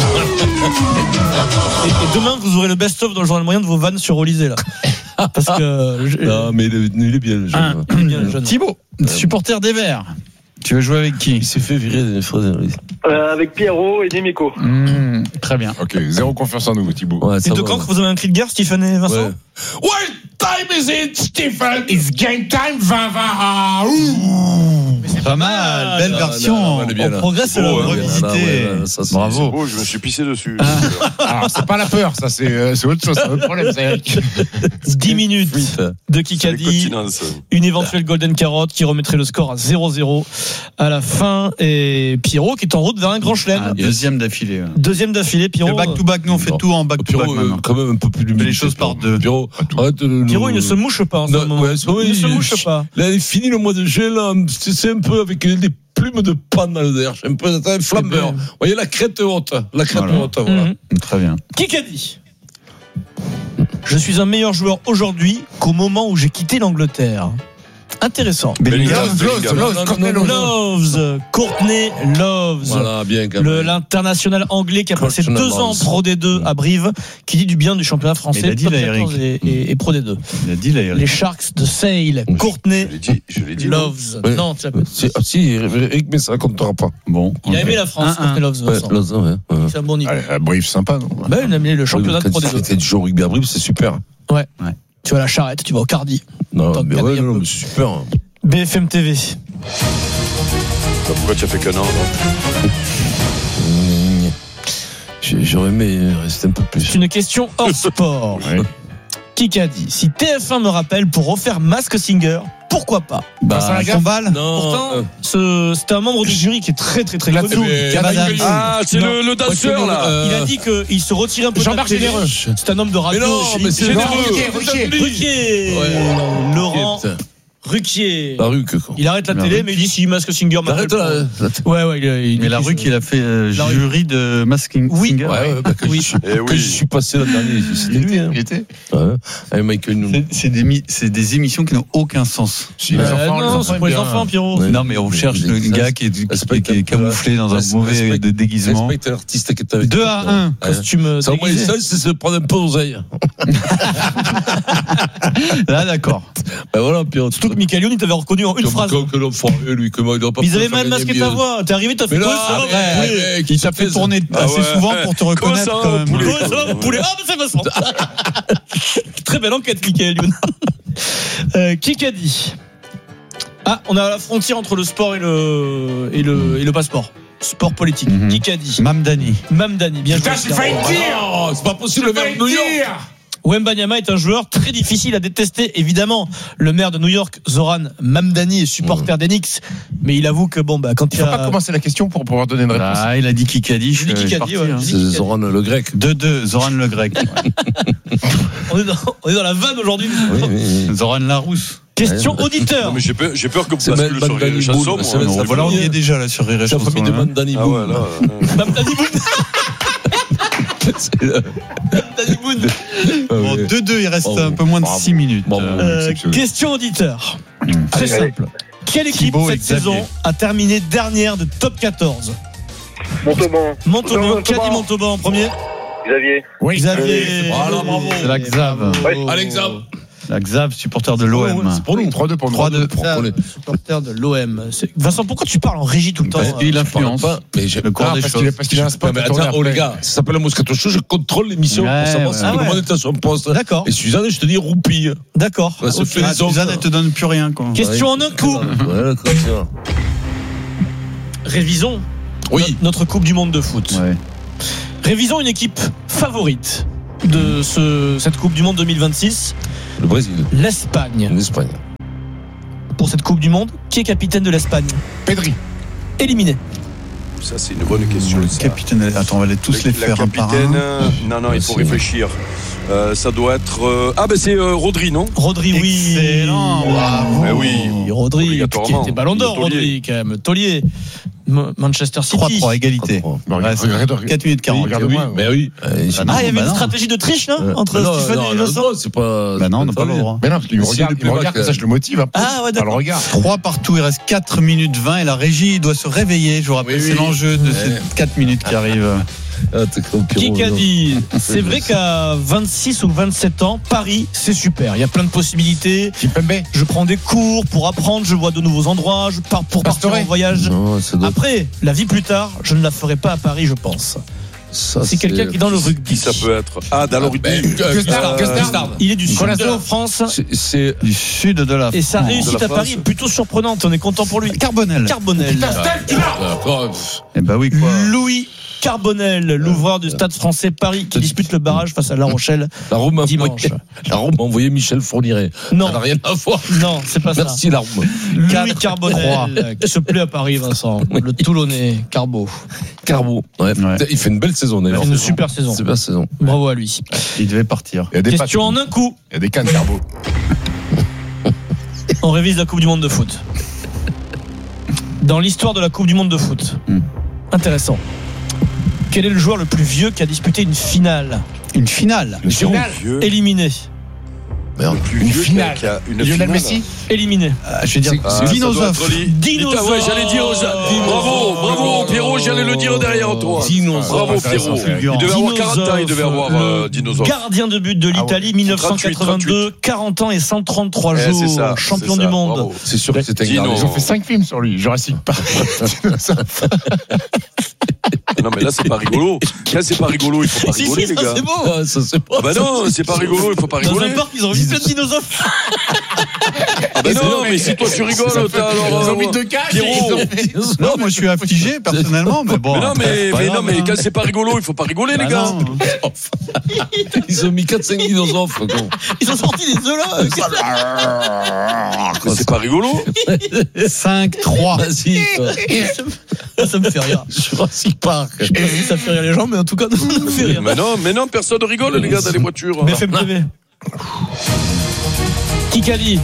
et, et demain, vous aurez le best-of dans le journal moyen de vos vannes sur Olysée là. Parce que je... non, mais il est, il est bien le jeune. Un, il est bien le jeune. Thibaut, supporter des Verts. Tu veux jouer avec qui ? Il s'est fait virer des Frédéric. Euh, avec Pierrot et Dimeco. Mmh, très bien. Ok, zéro confiance en nous, Thibaut. Ouais, les deux cancres, vous avez un cri de guerre, Stephen et Vincent ? Ouais. What time is it, Stephen? It's game time, vingt vingt. Ouh. C'est pas mal, belle version. On progresse à la revisité. Bravo. Oh, je me suis pissé dessus. Alors, c'est pas la peur, ça, c'est, c'est autre chose. C'est autre problème, ça. dix minutes de Kikadi. Une éventuelle Golden Carotte qui remettrait le score à zéro zéro à la fin. Et Pierrot qui est en route vers un grand chelem. Ah, deuxième d'affilée. Deuxième d'affilée, Pierrot. Le back-to-back, nous on fait tout en back-to-back maintenant. Quand même un peu plus de les choses par deux. Pierrot, Pierrot, il ne se mouche pas en ce moment. Il ne se mouche pas. Là, il est fini le mois de juillet, là. C'est un peu avec des plumes de panne dans le derrière. Un peu un flambeur. Vous voyez la crête haute. La crête voilà. haute, voilà. Mmh. Très bien. Kikadi. Je suis un meilleur joueur aujourd'hui qu'au moment où j'ai quitté l'Angleterre. Intéressant. Bellingham, Loves, Courtney Loves. Voilà, bien quand même. L'international anglais qui a passé deux ans en Pro D deux à Brive, qui dit du bien du championnat français. Il a dit là, Eric. Et, et, et Pro D deux. Il a dit là, Eric. Les Sharks de Sale, Courtney je l'ai dit, je l'ai dit, Loves. Ouais. Non, tu l'as pas. Si, si, Eric, mais ça ne comptera pas. Bon. Il a aimé la France, un, Courtney Loves. Ouais, Loves, ouais, ouais. C'est un bon niveau. Ah, Brive, sympa, non? Bah, il a aimé le championnat de Pro D deux. C'était du jour rugby à Brive, c'est super. Ouais. ouais. Tu vas à la Charrette, tu vas au Cardi. Non, mais ouais, non, mais c'est super. B F M T V. Pourquoi tu as fait qu'un an, J'aurais aimé rester un peu plus. C'est une question hors sport. Ouais. Kikadi, si T F un me rappelle pour refaire Mask Singer, pourquoi pas? Bah, son balle. Pourtant, ce, c'était un membre du jury qui est très très très connu. Ah, c'est le, le danseur là. Euh, Il a dit qu'il se retire un peu de la télé. C'est un homme de radio. Mais non, mais c'est Ruquier. Ruquier. Laurent. Ruquier. La Ruque, quoi. Il arrête la, la télé, Ruque. Mais il dit si Mask Singer arrête la, la ouais, ouais, il, il mais la Ruque, il a fait euh, jury de Mask Singer. Oui, ouais, ouais, bah, oui. Je, eh oui. Je suis passé l'année dernière, c'était lui. Hein. Il était. Ouais. Avec Michael Noon. C'est, c'est, des, c'est des émissions qui n'ont aucun sens. Si, les euh, enfants, non, les c'est pour les enfants, Pierrot. Ouais. Non, mais on cherche le gars qui est, qui est, qui est camouflé dans un mauvais déguisement. Respecte l'artiste qui est avec deux à un. Costume. Ça, c'est se prendre un peu d'oseille. Là, d'accord. Ben voilà, Pierrot. Surtout que Michael Youn, il t'avait reconnu en une comme, phrase. Comme que l'enfant, lui, comment il doit pas. Ils avaient mal masqué ta voix. T'es arrivé, t'as fait quoi ça? Il t'a fait tourner assez souvent pour te reconnaître. Comment ça va, poulet? Ah, mais c'est Vincent. Très belle enquête, Michael Youn. Kikadi. Ah, on est à la frontière entre le sport et le, et le, et le passeport. Sport politique. Mm-hmm. Kikadi. Mamdani. Mamdani, bien joué. Putain, c'est failli dire. Oh, c'est pas possible, le maire de New York. Wembanyama est un joueur très difficile à détester, évidemment. Le maire de New York, Zoran Mamdani, est supporter mmh. d'Enix, mais il avoue que bon, bah, quand il il faut a... pas commencer la question pour pouvoir donner une réponse. Ah, il a dit Kikadi. Je, je dis Kikadi, ouais, hein. C'est Zoran le grec. deux deux, Zoran le grec. on, est dans, on est dans la vanne aujourd'hui. Oui, oui. Zoran Larousse. Question auditeur. Non, mais j'ai peur, j'ai peur que vous basculez sur les chansons. Voilà, on y est déjà là sur les chansons. C'est la famille de Mamdani Boum. Mamdani Boum. Danny Boone. Bon, deux deux, il reste un peu moins de six minutes. Euh, question auditeur. Très simple. Quelle équipe Thibaut cette et Xavier. saison a terminé dernière de top quatorze? Montauban. Montauban. Qui a dit Montauban en premier? Xavier. Oui. Xavier. Voilà, bravo. C'est la Xav. Allez, Xav. La Xav, supporter de l'O M. C'est pour nous. trois deux pour nous. trois deux. Supporter de l'O M. Vincent, pourquoi tu parles en régie tout le temps? Parce qu'il influence pas. Mais j'ai le cours Ah, des parce choses. qu'il parce qu'il a un spot. mais attends, oh les gars, ça s'appelle le Moscato Show, je contrôle l'émission Ouais, pour savoir ouais. si Ah tout le ouais. monde est à son poste. D'accord. Et Suzanne, je te dis roupille. D'accord. Ça se fait Ah, les ongles. Suzanne, elle te donne plus rien, quoi. Question en un coup. Voilà, comme ça. Révisons Oui. no- notre Coupe du Monde de foot. Ouais. Révisons une équipe favorite de ce, cette Coupe du Monde deux mille vingt-six, Le Brésil, l'Espagne. l'Espagne. Pour cette Coupe du Monde, qui est capitaine de l'Espagne? Pedri. Éliminé. Ça, c'est une bonne question. Le ça. capitaine, attends, on va les tous les La faire un par capitaine, un. euh, non, non, il faut C'est- réfléchir. Euh, ça doit être. euh, Ah, ben c'est euh, Rodri, non? Rodri, oui. Excellent, bravo. Eh oui. Rodri, qui Obligatoirement. était ballon d'or, Le taulier. Rodri, quand même. Taulier. M- Manchester City. trois trois, égalité. trois trois. Ouais, c'est quatre minutes quarante. Oui, oui, mais oui. Euh, Ah, Ah, non, il y avait bah une non. stratégie de triche, là, Euh, entre non, Stéphane non, et non, Vincent? non, c'est pas. Bah non, on n'a c'est pas le droit. Mais non, parce qu'il me Si, regarde, depuis il me le regarde, bac, comme ça je le motive un peu. Ah, ouais, Par le d'accord. regard. trois partout, il reste quatre minutes vingt et la régie doit se réveiller. Je vous rappelle, Oui, c'est oui. l'enjeu de Ouais. ces quatre minutes qui arrivent. Ah, t'es comme Qui Pierrot, a non. dit c'est vrai qu'à vingt-six ou vingt-sept ans, Paris, c'est super. Il y a plein de possibilités. Kimpembe. Je prends des cours pour apprendre, je vois de nouveaux endroits, je pars pour partir Pastore. en voyage. Non, ça doit- Après, la vie plus tard, je ne la ferai pas à Paris, je pense. ça, C'est quelqu'un qui est dans le rugby. Qui ça peut être? Ah, dans le rugby. Ben, euh, Custard, Euh, Custard. Il est du sud Colazo. de la France. C'est- C'est. Du sud de la Et sa France. réussite de la à Paris France. est plutôt surprenante. On est content pour lui. Carbonel. Carbonel. D'accord. Eh ben oui, quoi. Louis Carbonel, l'ouvreur du Stade français Paris, qui dispute le barrage face à La Rochelle La Rome m'a dimanche. envoyé, la Rome m'a envoyé Michel Fourniret. Non. Ça n'a rien à voir. Non, c'est pas ça. Merci, la Rome. Louis quatre, Carbonel, qui se plaît à Paris, Vincent. Le Toulonnais, Carbo. Carbo. Ouais. Ouais. Il fait une belle saison, Il d'ailleurs. a fait une super saison. Super saison. Bravo à lui. Il devait partir. Il y a des Question pattes. en un coup. Il y a des cannes carbo. On révise la Coupe du Monde de foot. Dans l'histoire de la Coupe du Monde de foot. Hmm. Intéressant. Quel est le joueur le plus vieux qui a disputé une finale? Une finale. Une finale. Vieux. Éliminé. Le plus Une vieux qui a- finale. qui a une Lionel finale. Messi. Éliminé. Ah, je vais dire Ah, ça doit Dinosaure. être li- Dinosaure. Putain, ouais, j'allais dire. Bravo, bravo, Pierrot, j'allais le dire derrière toi. Dinosaure. Bravo, Intéressant, Pierrot. c'est Il devait avoir quarante ans, il devait Dinosaure, avoir le euh, Dinosaure. Gardien de but de l'Italie, mille neuf cent quatre-vingt-deux, quarante ans et cent trente-trois Eh, jours, c'est ça, champion c'est du ça, monde. bravo. C'est sûr que c'était Dino. gardé. Ils ont fait cinq films sur lui. Jurassic Park. Non, mais là, c'est pas rigolo. Là, c'est pas rigolo, il faut pas Si, rigoler, si, les ça gars. c'est beau. Ah, ça, c'est pas. Ah bah non, c'est pas rigolo, il faut pas Dans rigoler. un parc, ils ont vu plein de dinosaures. Ah bah non, mais si toi tu rigoles, t'as alors. Ils ont euh, mis deux cages. Pierrot. Non, moi je suis affligé personnellement, mais bon. Mais non, mais, c'est pas mais, grave, non, mais hein. quand c'est pas rigolo, il faut pas rigoler, les Bah gars. non. Ils ont mis quatre cinq dinosaures. quoi. Ils ont sorti des œufs là. Mais c'est pas rigolo. cinq trois. Vas-y. quoi. Ça, ça me fait rire. Jurassic Park. Je sais pas si ça fait rire les gens, mais en tout cas, ça me fait rire. Mais non, mais non, personne rigole, les gars, dans les voitures. B F M T V. Kikadi.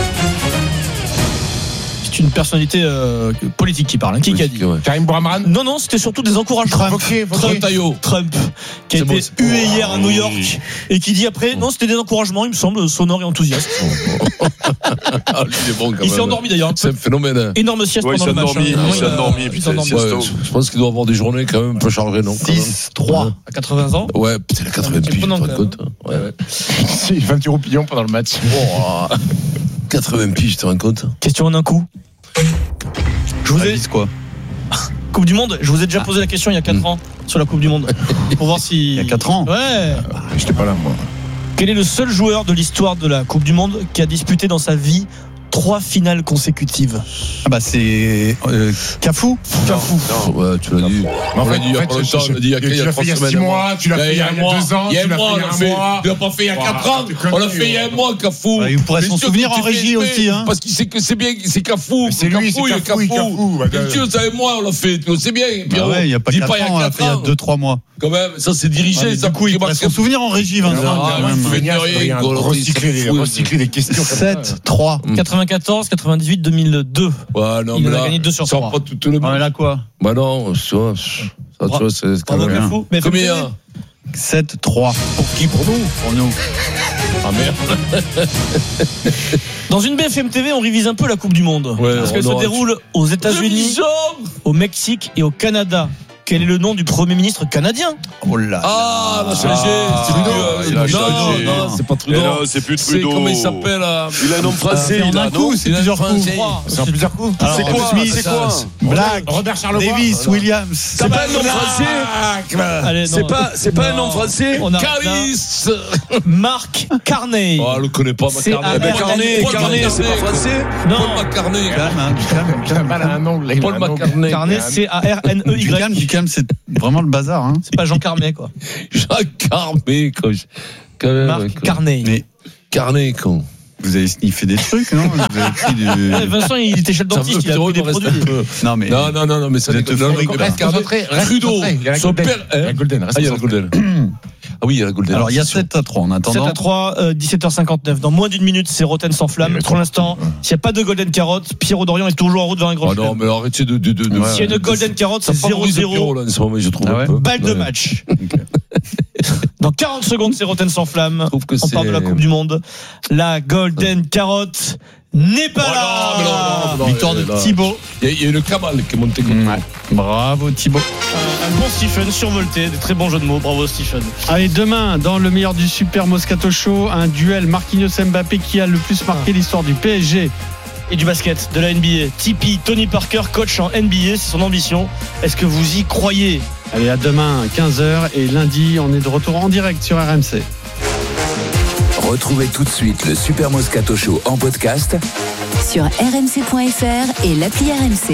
C'est une personnalité euh, politique qui parle. Hein. Kikadi. Ouais. Karim Bouramran. Non, non, c'était surtout des encouragements. Trump. Trump, Trump, qui a C'est été bon, c'est- hué hier à New Oui. York et qui dit après, non, c'était des encouragements, il me semble, sonore et enthousiaste. Ah, lui, il est bon quand Il même. s'est endormi d'ailleurs. C'est un phénomène. hein. Énorme sieste Ouais, il pendant s'est le match. endormi, hein. il s'est Ouais, endormi, il putain, s'est endormi. il s'est Ouais, Sieste. je pense qu'il doit avoir des journées quand même un peu chargées, non quand même six trois à quatre-vingts ans. Ouais, putain, la quatre-vingts C'est piges, tu te étonnant, rends quand compte Ouais, ouais. Si, il fait un petit roupillon pendant le match. Oh, quatre-vingts piges, tu te rends compte Question en un coup. Je vous ai Alice, quoi. Coupe du Monde. Je vous ai déjà posé la question il y a quatre ans sur la Coupe du Monde pour voir si. Il y a quatre ans. Ouais. J'étais pas là, moi. Quel est le seul joueur de l'histoire de la Coupe du Monde qui a disputé dans sa vie trois finales consécutives? Ah bah c'est euh, Cafou. Cafou. Ouais, tu l'as dit. Mais en On l'a fait, dit il y a en pas fait, longtemps, je- on l'a dit il y a tu il y a l'as trois fait il y a semaines. six mois, tu l'as fait il y a un mois. deux ans, Il y a tu un l'as mois, fait on il y a l'a un fait. mois. Tu l'as pas fait il y a Voilà, quatre ans. tu connais, On l'a fait il y a un ouais. mois, Cafou. Ouais, il pourrait Bien s'en sûr souvenir que en tu fais régie exprès, aussi, hein. Parce qu'il sait que c'est bien, c'est Cafou. Mais c'est lui, c'est Cafou, il y a Cafou, Cafou. Cafou. Bien sûr, c'est moi, on l'a fait. Tu le sais bien, Bah Pierrot. ouais, il y a pas Dis quatre ans, on l'a fait il y a deux trois mois. Quand même, ça c'est Ah, dirigé. mais Ça du coup, il pourrait marque s'en souvenir en régie, Vincent. Ah, quand ouais, même. il fait Feignasse, rien, rien, gaulerie, recycler c'est les- fou, recycler les questions. comme ça. sept trois. quatre-vingt-quatorze, quatre-vingt-dix-huit, deux mille deux. Ouais, non, Il mais en a là, gagné deux sur ça trois. va pas tout le Ah, mais monde. là quoi? Bah non, tu vois, ça, tu vois, c'est quand Bravo, même. Cafou. Mais Combien? sept trois. Pour qui? Pour nous? Pour nous. Ah merde. Dans une B F M T V, on révise un peu la Coupe du Monde. Ouais, parce qu'elle se déroule aux États-Unis, au Mexique et au Canada. Quel est le nom du Premier ministre canadien? Oh là. Ah, là, c'est Ah, léger. C'est Trudeau. il a changé. Non, non, c'est pas Trudeau. Mais non, c'est plus Trudeau. C'est comment il s'appelle là? Il a un nom français. En Il a un un coup, nom. c'est plusieurs coups. C'est en plusieurs coups. Alors, C'est quoi? Smith, C'est quoi? Black, Robert Charlevoix. Davis, Williams. C'est pas un nom français. Allez, C'est non. pas, c'est pas un Non. nom français. On a Caris. Mark Carney. Oh, elle le connaît pas, C'est McCartney. un- Eh ben, Carnet, Paul Carnet, c'est pas McCartney. français. Non. Paul McCartney. Calme, hein, du calme, du calme. Mal à un ongle. Paul McCartney. Carney, C A R N E Du calme, du Y. calme, c'est vraiment le bazar. Hein. C'est pas Jean Carmet, quoi. Jacques Carmé, quoi. Quand même, Mark quoi. Carney. Mais Carnet, con. vous avez sniffé des trucs, non? Vous avez pris du. Ouais, Vincent, il était chez le dentiste, il a pris des produits. Non, mais. Non, non, non, non, mais ça Vous êtes déconne. euphorique, Non, là. Reste concentré, reste Trudeau, concentré. Il y a la son Golden. père. Il y a la Golden, reste Ah, il y a la concentré. Golden. Ah oui, il y a la Golden. Alors, il y a sept à trois en sept attendant. à trois, euh, dix-sept heures cinquante-neuf. Dans moins d'une minute, c'est Rotten sans flamme. Pour l'instant, s'il n'y a pas de Golden Carotte, Pierrot Dorian est toujours en route vers un grand Ah non, chelem. mais arrêtez de. de, de, de S'il y a une Golden Carotte, c'est ça zéro favorise zéro. Pierrot, là, en ce moment, je trouve. Ah ouais un peu. Balle de Ouais. match. Dans quarante secondes, c'est Rotten sans flamme. trouve que On c'est- parle de la Coupe du Monde. La Golden Carotte n'est pas Oh là. non, mais non, non, non, Victoire de là, là. Thibaut. Il y a- il y a une Kamal qui est montée contre Ouais. Bravo Thibaut. Un, un bon Stephen survolté, des très bons jeux de mots. Bravo Stephen. Allez, demain, dans le meilleur du Super Moscato Show, un duel Marquinhos-Mbappé qui a le plus marqué l'histoire du P S G. Et du basket, de la N B A. Tipeee, Tony Parker, coach en N B A, c'est son ambition. Est-ce que vous y croyez? Allez, à demain, quinze heures. Et lundi, on est de retour en direct sur R M C. Retrouvez tout de suite le Super Moscato Show en podcast sur r m c point f r et l'appli R M C.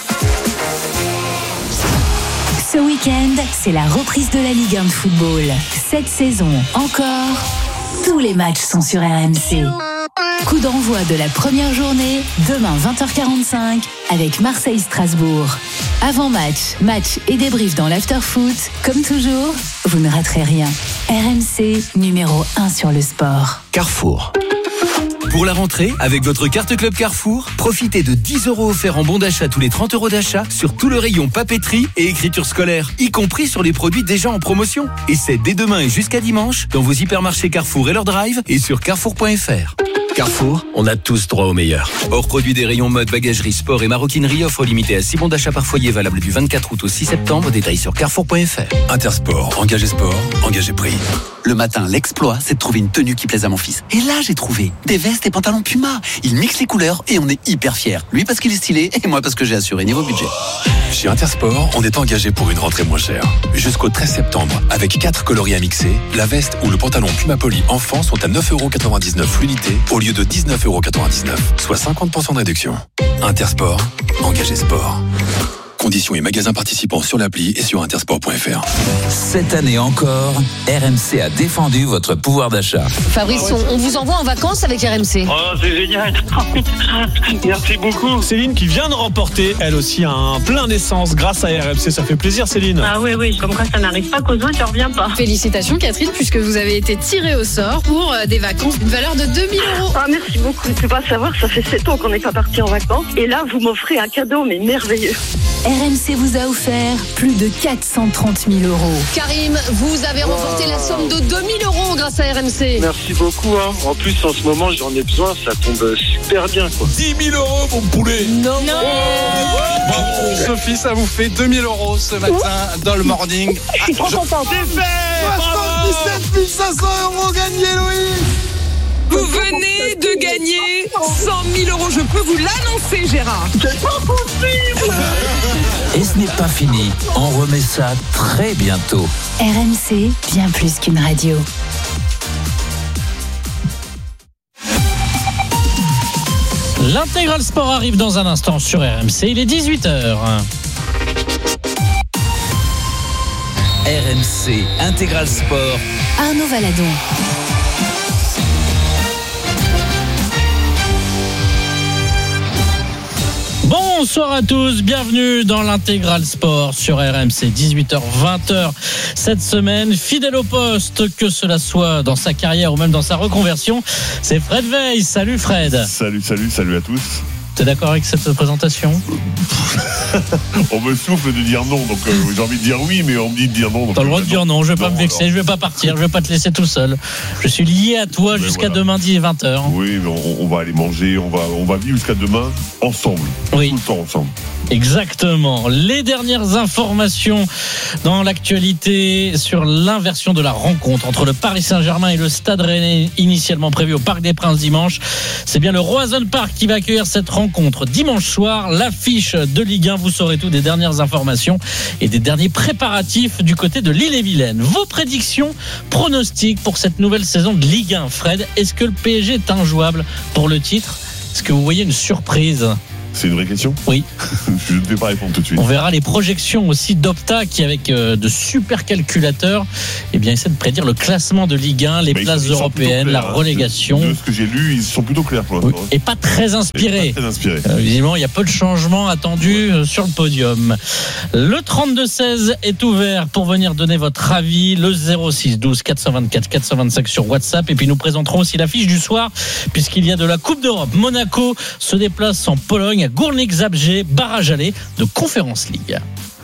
Ce week-end, c'est la reprise de la Ligue un de football. Cette saison encore, tous les matchs sont sur R M C. Coup d'envoi de la première journée, demain vingt heures quarante-cinq, avec Marseille-Strasbourg. Avant-match, match et débrief dans l'after-foot. Comme toujours, vous ne raterez rien. R M C, numéro un sur le sport. Carrefour. Pour la rentrée, avec votre carte Club Carrefour, profitez de dix euros offerts en bon d'achat tous les trente euros d'achat sur tout le rayon papeterie et écriture scolaire, y compris sur les produits déjà en promotion. Et c'est dès demain et jusqu'à dimanche dans vos hypermarchés Carrefour et leur drive et sur carrefour point f r. Carrefour, on a tous droit au meilleur. Hors produit des rayons mode, bagagerie, sport et maroquinerie, offre limitée à six bons d'achat par foyer valable du vingt-quatre août au six septembre. Détails sur carrefour point f r. Intersport, engagé sport, engagé prix. Le matin, l'exploit, c'est de trouver une tenue qui plaise à mon fils. Et là, j'ai trouvé des vestes et pantalons Puma. Il mixe les couleurs et on est hyper fiers. Lui parce qu'il est stylé et moi parce que j'ai assuré niveau budget. Chez Intersport, on est engagé pour une rentrée moins chère. Jusqu'au treize septembre, avec quatre coloris à mixer, la veste ou le pantalon Puma Poly enfant sont à neuf euros quatre-vingt-dix-neuf l'unité au lieu de dix-neuf euros quatre-vingt-dix-neuf, soit cinquante pour cent de réduction. Intersport, engagé sport. Conditions et magasins participants sur l'appli et sur intersport point f r. Cette année encore, R M C a défendu votre pouvoir d'achat. Fabrice, on, on vous envoie en vacances avec R M C. Oh, c'est génial. Merci beaucoup. Céline qui vient de remporter, elle aussi, un plein d'essence grâce à R M C. Ça fait plaisir, Céline. Ah oui, oui, comme quoi ça n'arrive pas qu'aux autres, tu reviens pas. Félicitations Catherine, puisque vous avez été tirée au sort pour euh, des vacances d'une valeur de deux mille euros. Ah, merci beaucoup. Tu peux pas savoir, ça fait sept ans qu'on n'est pas parti en vacances. Et là, vous m'offrez un cadeau, mais merveilleux. R M C vous a offert plus de quatre cent trente mille euros. Karim, vous avez remporté la somme de deux mille euros grâce à R M C. Merci beaucoup. Hein. En plus, en ce moment, j'en ai besoin. Ça tombe super bien, quoi. dix mille euros, mon poulet. Non. non. Bravo. Sophie, ça vous fait deux mille euros ce matin dans le morning. Je suis trop contente. C'est fait. soixante-dix-sept mille cinq cents euros gagnés, Loïc. Vous venez de gagner cent mille euros. Je peux vous l'annoncer, Gérard. C'est pas possible. Et ce n'est pas fini. On remet ça très bientôt. R M C, bien plus qu'une radio. L'intégral sport arrive dans un instant sur R M C. Il est dix-huit heures. R M C Intégral Sport. Arnaud Valadon. Bonsoir à tous, bienvenue dans l'Intégral Sport sur R M C, dix-huit heures vingt cette semaine. Fidèle au poste, que cela soit dans sa carrière ou même dans sa reconversion, c'est Fred Weiss. Salut Fred. Salut, salut, salut à tous. T'es d'accord avec cette présentation? On me souffle de dire non, donc euh, j'ai envie de dire oui, mais on me dit de dire non. T'as le droit de dire non, je vais pas non, me vexer, alors. Je vais pas partir, je vais pas te laisser tout seul. Je suis lié à toi mais jusqu'à voilà. demain vingt heures. Oui, mais on, on va aller manger, on va, on va vivre jusqu'à demain ensemble. Oui. Tout le temps ensemble. Exactement. Les dernières informations dans l'actualité sur l'inversion de la rencontre entre le Paris Saint-Germain et le Stade Rennais, initialement prévu au Parc des Princes dimanche. C'est bien le Roazhon Park qui va accueillir cette rencontre dimanche soir. L'affiche de Ligue un, vous saurez tout des dernières informations et des derniers préparatifs du côté de l'Ille-et-Vilaine. Vos prédictions, pronostics pour cette nouvelle saison de Ligue un. Fred, est-ce que le P S G est injouable pour le titre? Est-ce que vous voyez une surprise? C'est une vraie question? Oui. Je ne vais pas répondre tout de suite. On verra les projections aussi d'Opta qui, avec euh, de super calculateurs, eh bien, essaie de prédire le classement de Ligue un, les Mais places ils sont, ils européennes, clairs, la relégation. De, de ce que j'ai lu, ils sont plutôt clairs pour l'instant. Oui. Et pas très inspirés. Et pas très inspirés. Euh, visiblement, il y a peu de changements attendus ouais. sur le podium. Le trente-deux seize est ouvert pour venir donner votre avis. Le zéro six douze quatre cent vingt-quatre quatre cent vingt-cinq sur WhatsApp. Et puis nous présenterons aussi l'affiche du soir, puisqu'il y a de la Coupe d'Europe. Monaco se déplace en Pologne à Gournik-Zabrze, barrage aller de Conference League.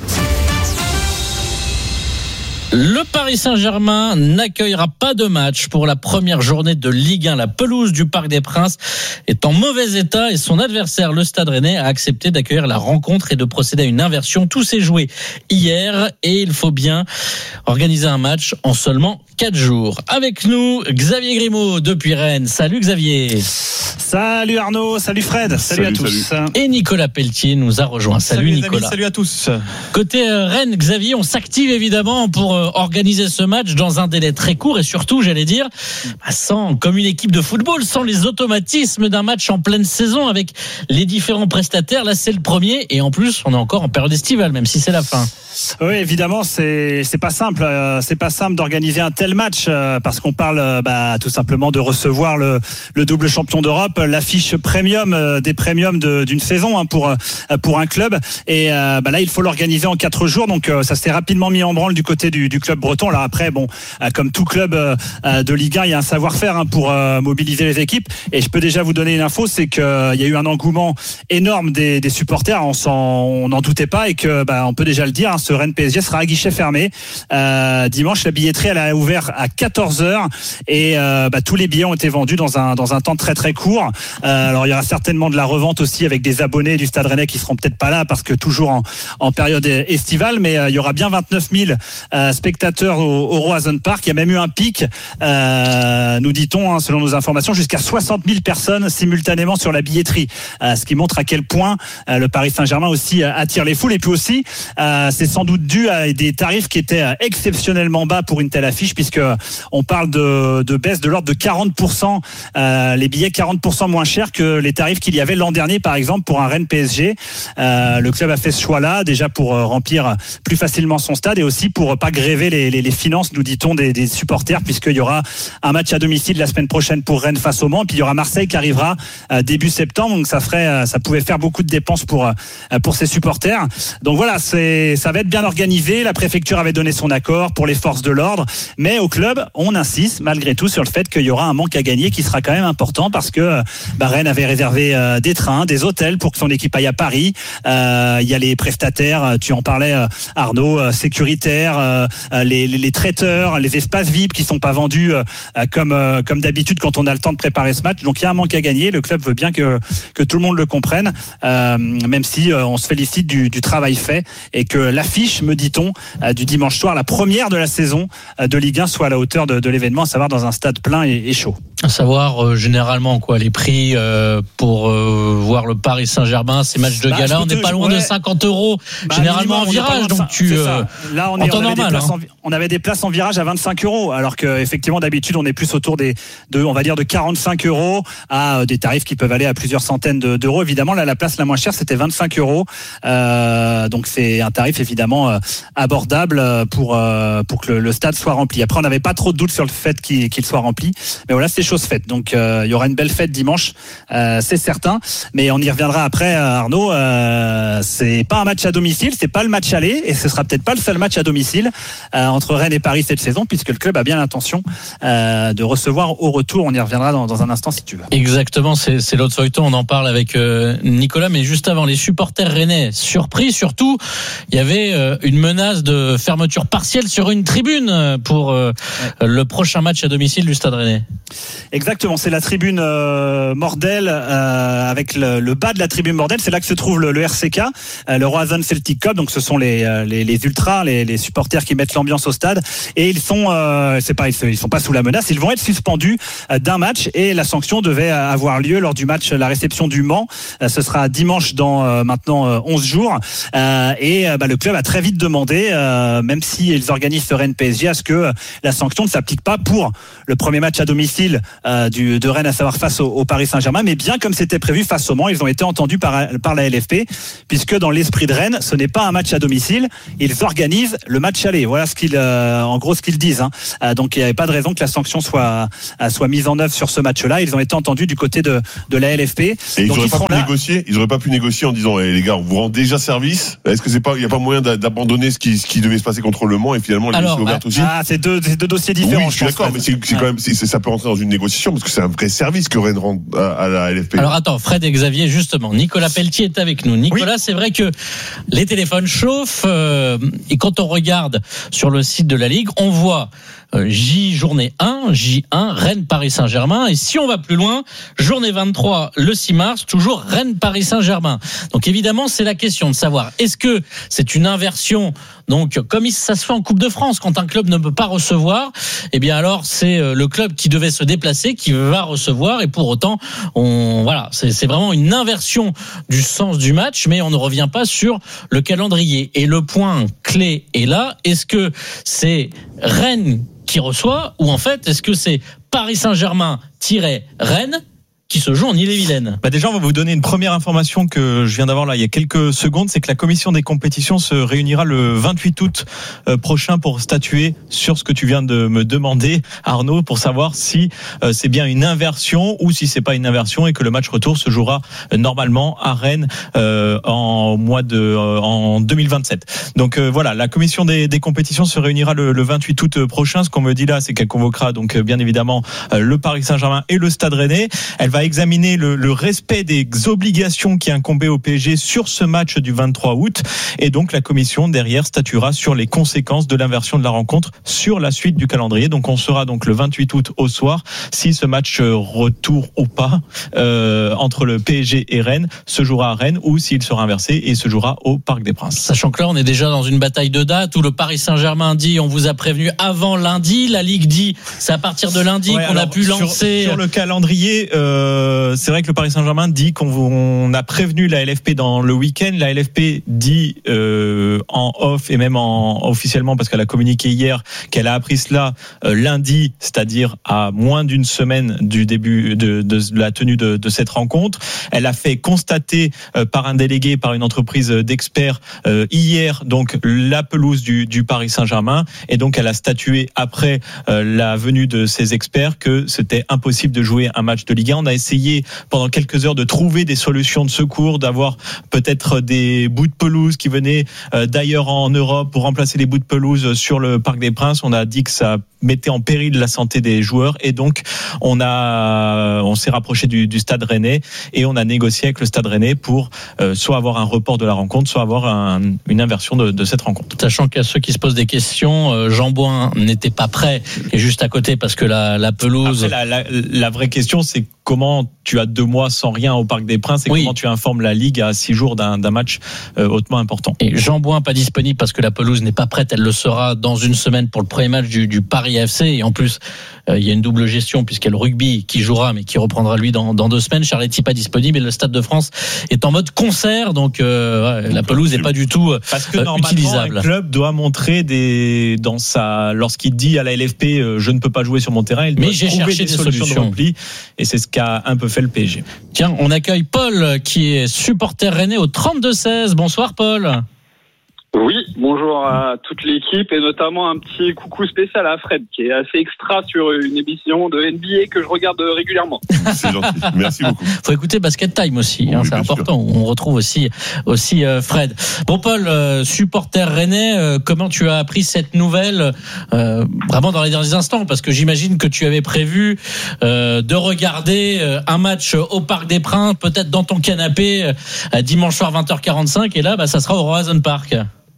Le Paris Saint-Germain n'accueillera pas de match pour la première journée de Ligue un. La pelouse du Parc des Princes est en mauvais état et son adversaire, le Stade Rennais, a accepté d'accueillir la rencontre et de procéder à une inversion. Tout s'est joué hier et il faut bien organiser un match en seulement quatre jours. Avec nous, Xavier Grimaud depuis Rennes. Salut Xavier. Salut Arnaud, salut Fred, salut, salut à tous. Salut. Et Nicolas Pelletier nous a rejoint. Salut, salut Nicolas. Amis, salut à tous. Côté Rennes, Xavier, on s'active évidemment pour organiser ce match dans un délai très court et surtout, j'allais dire, sans, comme une équipe de football, sans les automatismes d'un match en pleine saison avec les différents prestataires. Là, c'est le premier et en plus, on est encore en période estivale, même si c'est la fin. Oui, évidemment, c'est c'est pas simple. C'est pas simple d'organiser un tel match parce qu'on parle bah, tout simplement de recevoir le, le double champion d'Europe, l'affiche premium des premiums de, d'une saison hein, pour pour un club. Et bah, là, il faut l'organiser en quatre jours. Donc, ça s'est rapidement mis en branle du côté du, du club breton. Alors après, bon, comme tout club de Ligue un, il y a un savoir-faire hein, pour mobiliser les équipes. Et je peux déjà vous donner une info, c'est qu'il y a eu un engouement énorme des, des supporters. On s'en, on n'en doutait pas et que bah, on peut déjà le dire. Hein, ce Rennes P S G sera à guichet fermé euh, dimanche. La billetterie elle a ouvert à quatorze heures et euh, bah, tous les billets ont été vendus dans un dans un temps très très court. Euh, alors il y aura certainement de la revente aussi avec des abonnés du Stade Rennais qui seront peut-être pas là parce que toujours en, en période estivale, mais euh, il y aura bien vingt-neuf mille euh, spectateurs au, au Roazhon Park. Il y a même eu un pic, euh, nous dit-on hein, selon nos informations, jusqu'à soixante mille personnes simultanément sur la billetterie, euh, ce qui montre à quel point euh, le Paris Saint-Germain aussi euh, attire les foules. Et puis aussi, euh, c'est sans doute dû à des tarifs qui étaient exceptionnellement bas pour une telle affiche, puisque on parle de, de baisse de l'ordre de quarante pour cent, euh, les billets quarante pour cent moins chers que les tarifs qu'il y avait l'an dernier, par exemple, pour un Rennes P S G. Euh, le club a fait ce choix-là, déjà pour remplir plus facilement son stade et aussi pour pas gréver les, les, les finances, nous dit-on, des, des supporters, puisqu'il y aura un match à domicile la semaine prochaine pour Rennes face au Mans, puis il y aura Marseille qui arrivera euh, début septembre, donc ça ferait, ça pouvait faire beaucoup de dépenses pour euh, pour ses supporters. Donc voilà, c'est ça va être bien organisé. La préfecture avait donné son accord pour les forces de l'ordre, mais au club, on insiste malgré tout sur le fait qu'il y aura un manque à gagner qui sera quand même important parce que bah, Rennes avait réservé euh, des trains, des hôtels pour que son équipe aille à Paris. Euh, il y a les prestataires, tu en parlais euh, Arnaud, euh, sécuritaires, euh, les, les, les traiteurs, les espaces V I P qui sont pas vendus euh, comme euh, comme d'habitude quand on a le temps de préparer ce match. Donc il y a un manque à gagner. Le club veut bien que que tout le monde le comprenne, euh, même si euh, on se félicite du, du travail fait et que l'affiche, me dit-on, euh, du dimanche soir, la première de la saison euh, de Ligue un, soit à la hauteur de, de l'événement, à savoir dans un stade plein et, et chaud. À savoir euh, généralement quoi les prix euh, pour euh, voir le Paris Saint-Germain, ces matchs de bah, gala, on n'est pas loin ouais. de cinquante euros bah, généralement minimum, en virage, donc tu euh, là on, est, on, avait normal, hein. en, on avait des places en virage à vingt-cinq euros, alors que effectivement d'habitude on est plus autour des de on va dire de quarante-cinq euros à des tarifs qui peuvent aller à plusieurs centaines de, d'euros. Évidemment là la place la moins chère c'était vingt-cinq euros, euh, donc c'est un tarif évidemment euh, abordable pour euh, pour que le, le stade soit rempli. Après on n'avait pas trop de doutes sur le fait qu'il, qu'il soit rempli, mais voilà c'est chose faite. Donc euh, il y aura une belle fête dimanche, euh, c'est certain. Mais on y reviendra après, Arnaud. Euh, c'est pas un match à domicile, c'est pas le match aller, et ce sera peut-être pas le seul match à domicile euh, entre Rennes et Paris cette saison, puisque le club a bien l'intention euh, de recevoir au retour. On y reviendra dans, dans un instant si tu veux. Exactement, c'est, c'est l'autre feuilleton. On en parle avec euh, Nicolas, mais juste avant, les supporters rennais surpris. Surtout, il y avait euh, une menace de fermeture partielle sur une tribune pour euh, ouais. le prochain match à domicile du Stade Rennais. Exactement, c'est la tribune euh, Mordel euh, avec le, le bas de la tribune Mordel. C'est là que se trouve le, le R C K, euh, le Roazhon Celtic Club. Donc ce sont les les, les ultras, les, les supporters qui mettent l'ambiance au stade. Et ils sont, euh, c'est pas, ils sont pas sous la menace. Ils vont être suspendus euh, d'un match et la sanction devait avoir lieu lors du match, la réception du Mans. Euh, ce sera dimanche dans euh, maintenant euh, onze jours. Euh, et euh, bah, le club a très vite demandé, euh, même si ils organisent ce Rennes P S G, à ce que euh, la sanction ne s'applique pas pour le premier match à domicile euh, du, de Rennes, à savoir face au, au Paris Saint-Germain, mais bien comme c'était prévu face au Mans. Ils ont été entendus par, par la L F P, puisque dans l'esprit de Rennes, ce n'est pas un match à domicile. Ils organisent le match aller. Voilà ce qu'ils, euh, en gros, ce qu'ils disent. Hein. Euh, donc il n'y avait pas de raison que la sanction soit euh, soit mise en œuvre sur ce match-là. Ils ont été entendus du côté de de la L F P. Et donc, ils n'auraient pas pu là... négocier. Ils n'auraient pas pu négocier en disant hey, les gars, on vous rend déjà service. Est-ce que c'est pas, il n'y a pas moyen d'abandonner ce qui ce qui devait se passer contre Le Mans et finalement les laisser ouvertes aussi? Ah, c'est deux, c'est deux dossiers différents. Oui, je suis d'accord, Fred. mais c'est, c'est quand même, c'est, ça peut rentrer dans une négociation parce que c'est un vrai service que Rennes rend à, à la L F P. Alors attends, Fred et Xavier, justement, Nicolas Pelletier est avec nous. Nicolas, oui. C'est vrai que les téléphones chauffent euh, et quand on regarde sur le site de la Ligue, on voit euh, J journée un, J un, Rennes Paris Saint-Germain, et si on va plus loin, journée vingt-trois, le six mars, toujours Rennes Paris Saint-Germain. Donc évidemment, c'est la question de savoir est-ce que c'est une inversion, donc comme ça se fait en Coupe de France, quand un club ne peut pas recevoir, eh bien alors c'est le club qui devait se déplacer qui va recevoir, et pour autant, on voilà, c'est, c'est vraiment une inversion du sens du match, mais on ne revient pas sur le calendrier. Et le point clé est là, est-ce que c'est Rennes qui reçoit, ou en fait est-ce que c'est Paris Saint-Germain-Rennes qui se joue en Ille-et-Vilaine? Bah déjà, on va vous donner une première information que je viens d'avoir là il y a quelques secondes, c'est que la commission des compétitions se réunira le vingt-huit août prochain pour statuer sur ce que tu viens de me demander, Arnaud, pour savoir si c'est bien une inversion ou si c'est pas une inversion et que le match retour se jouera normalement à Rennes euh, en mois de euh, en deux mille vingt-sept. Donc euh, voilà, la commission des, des compétitions se réunira le, le vingt-huit août prochain. Ce qu'on me dit là, c'est qu'elle convoquera donc bien évidemment euh, le Paris Saint-Germain et le Stade Rennais. Elle va examiner le, le respect des obligations qui incombaient au P S G sur ce match du vingt-trois août, et donc la commission derrière statuera sur les conséquences de l'inversion de la rencontre sur la suite du calendrier. Donc on sera donc le vingt-huit août au soir si ce match retour ou pas euh, entre le P S G et Rennes se jouera à Rennes, ou s'il sera inversé et se jouera au Parc des Princes. Sachant que là on est déjà dans une bataille de date où le Paris Saint-Germain dit on vous a prévenu avant lundi, la Ligue dit c'est à partir de lundi ouais, qu'on a pu sur, lancer sur le calendrier. Euh, c'est vrai que le Paris Saint-Germain dit qu'on on a prévenu la L F P dans le week-end. La L F P dit euh, en off et même en officiellement, parce qu'elle a communiqué hier, qu'elle a appris cela euh, lundi, c'est-à-dire à moins d'une semaine du début de, de, de la tenue de, de cette rencontre. Elle a fait constater euh, par un délégué, par une entreprise d'experts euh, hier, donc la pelouse du, du Paris Saint-Germain, et donc elle a statué après euh, la venue de ces experts que c'était impossible de jouer un match de Ligue un. On a essayé pendant quelques heures de trouver des solutions de secours, d'avoir peut-être des bouts de pelouse qui venaient d'ailleurs en Europe pour remplacer les bouts de pelouse sur le Parc des Princes. On a dit que ça mettait en péril la santé des joueurs, et donc on a on s'est rapproché du, du Stade Rennais et on a négocié avec le Stade Rennais pour euh, soit avoir un report de la rencontre, soit avoir un, une inversion de, de cette rencontre. Sachant qu'à ceux qui se posent des questions, euh, Jean Bouin n'était pas prêt et juste à côté parce que la, la pelouse. Après, la, la, la vraie question, c'est comment tu as deux mois sans rien au Parc des Princes et oui. comment tu informes la Ligue à six jours d'un, d'un match euh, hautement important. Et Jean Bouin pas disponible parce que la pelouse n'est pas prête, elle le sera dans une semaine pour le premier match du, du Paris F C, et en plus euh, il y a une double gestion puisqu'il y a le rugby qui jouera mais qui reprendra lui dans, dans deux semaines. Charletti pas disponible et le Stade de France est en mode concert, donc euh, ouais, la pelouse n'est pas du tout euh, parce que normalement utilisable. Un club doit montrer des dans sa lorsqu'il dit à la L F P euh, je ne peux pas jouer sur mon terrain, il doit mais j'ai trouver cherché des, des solutions, solutions de repli, et c'est ce qu'a un peu fait le P S G. Tiens, on accueille Paul qui est supporter rennais au trente-deux seize. Bonsoir Paul. Oui, bonjour à toute l'équipe et notamment un petit coucou spécial à Fred qui est assez extra sur une émission de N B A que je regarde régulièrement. C'est gentil, merci beaucoup. Faut écouter Basket Time aussi, oui, hein, c'est important. Sûr. On retrouve aussi aussi euh, Fred. Bon Paul, euh, supporter rennais, euh, comment tu as appris cette nouvelle euh, vraiment dans les derniers instants, parce que j'imagine que tu avais prévu euh, de regarder euh, un match au Parc des Princes, peut-être dans ton canapé euh, dimanche soir vingt heures quarante-cinq, et là bah ça sera au Horizon Park.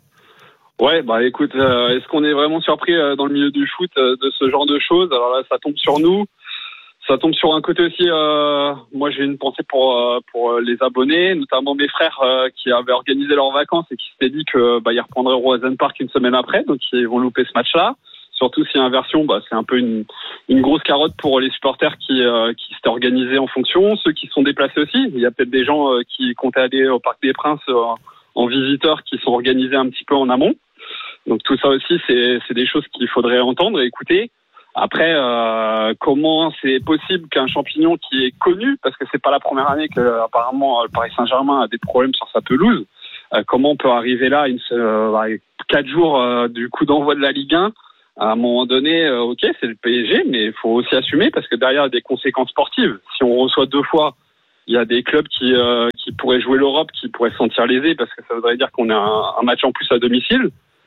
Ouais, bah écoute, euh, est-ce qu'on est vraiment surpris euh, dans le milieu du foot euh, de ce genre de choses? Alors là, ça tombe sur nous. Ça tombe sur un côté aussi. Euh, moi, j'ai une pensée pour euh, pour les abonnés, notamment mes frères euh, qui avaient organisé leurs vacances et qui s'étaient dit que bah ils reprendraient au Horizon Park une semaine après, donc ils vont louper ce match-là. Surtout si inversion, bah c'est un peu une une grosse carotte pour les supporters qui euh, qui s'étaient organisés en fonction, ceux qui se sont déplacés aussi. Il y a peut-être des gens euh, qui comptaient aller au Parc des Princes euh, en visiteurs qui sont organisés un petit peu en amont. Donc tout ça aussi, c'est, c'est des choses qu'il faudrait entendre et écouter. Après, euh, comment c'est possible qu'un champignon qui est connu, parce que c'est pas la première année que apparemment le Paris Saint-Germain a des problèmes sur sa pelouse, euh, comment on peut arriver là, une, euh, quatre jours euh, du coup d'envoi de la Ligue un, à un moment donné, euh, ok, c'est le P S G, mais il faut aussi assumer parce que derrière il y a des conséquences sportives. Si on reçoit deux fois, il y a des clubs qui euh, qui pourraient jouer l'Europe, qui pourraient se sentir lésés parce que ça voudrait dire qu'on a un, un match en plus à domicile.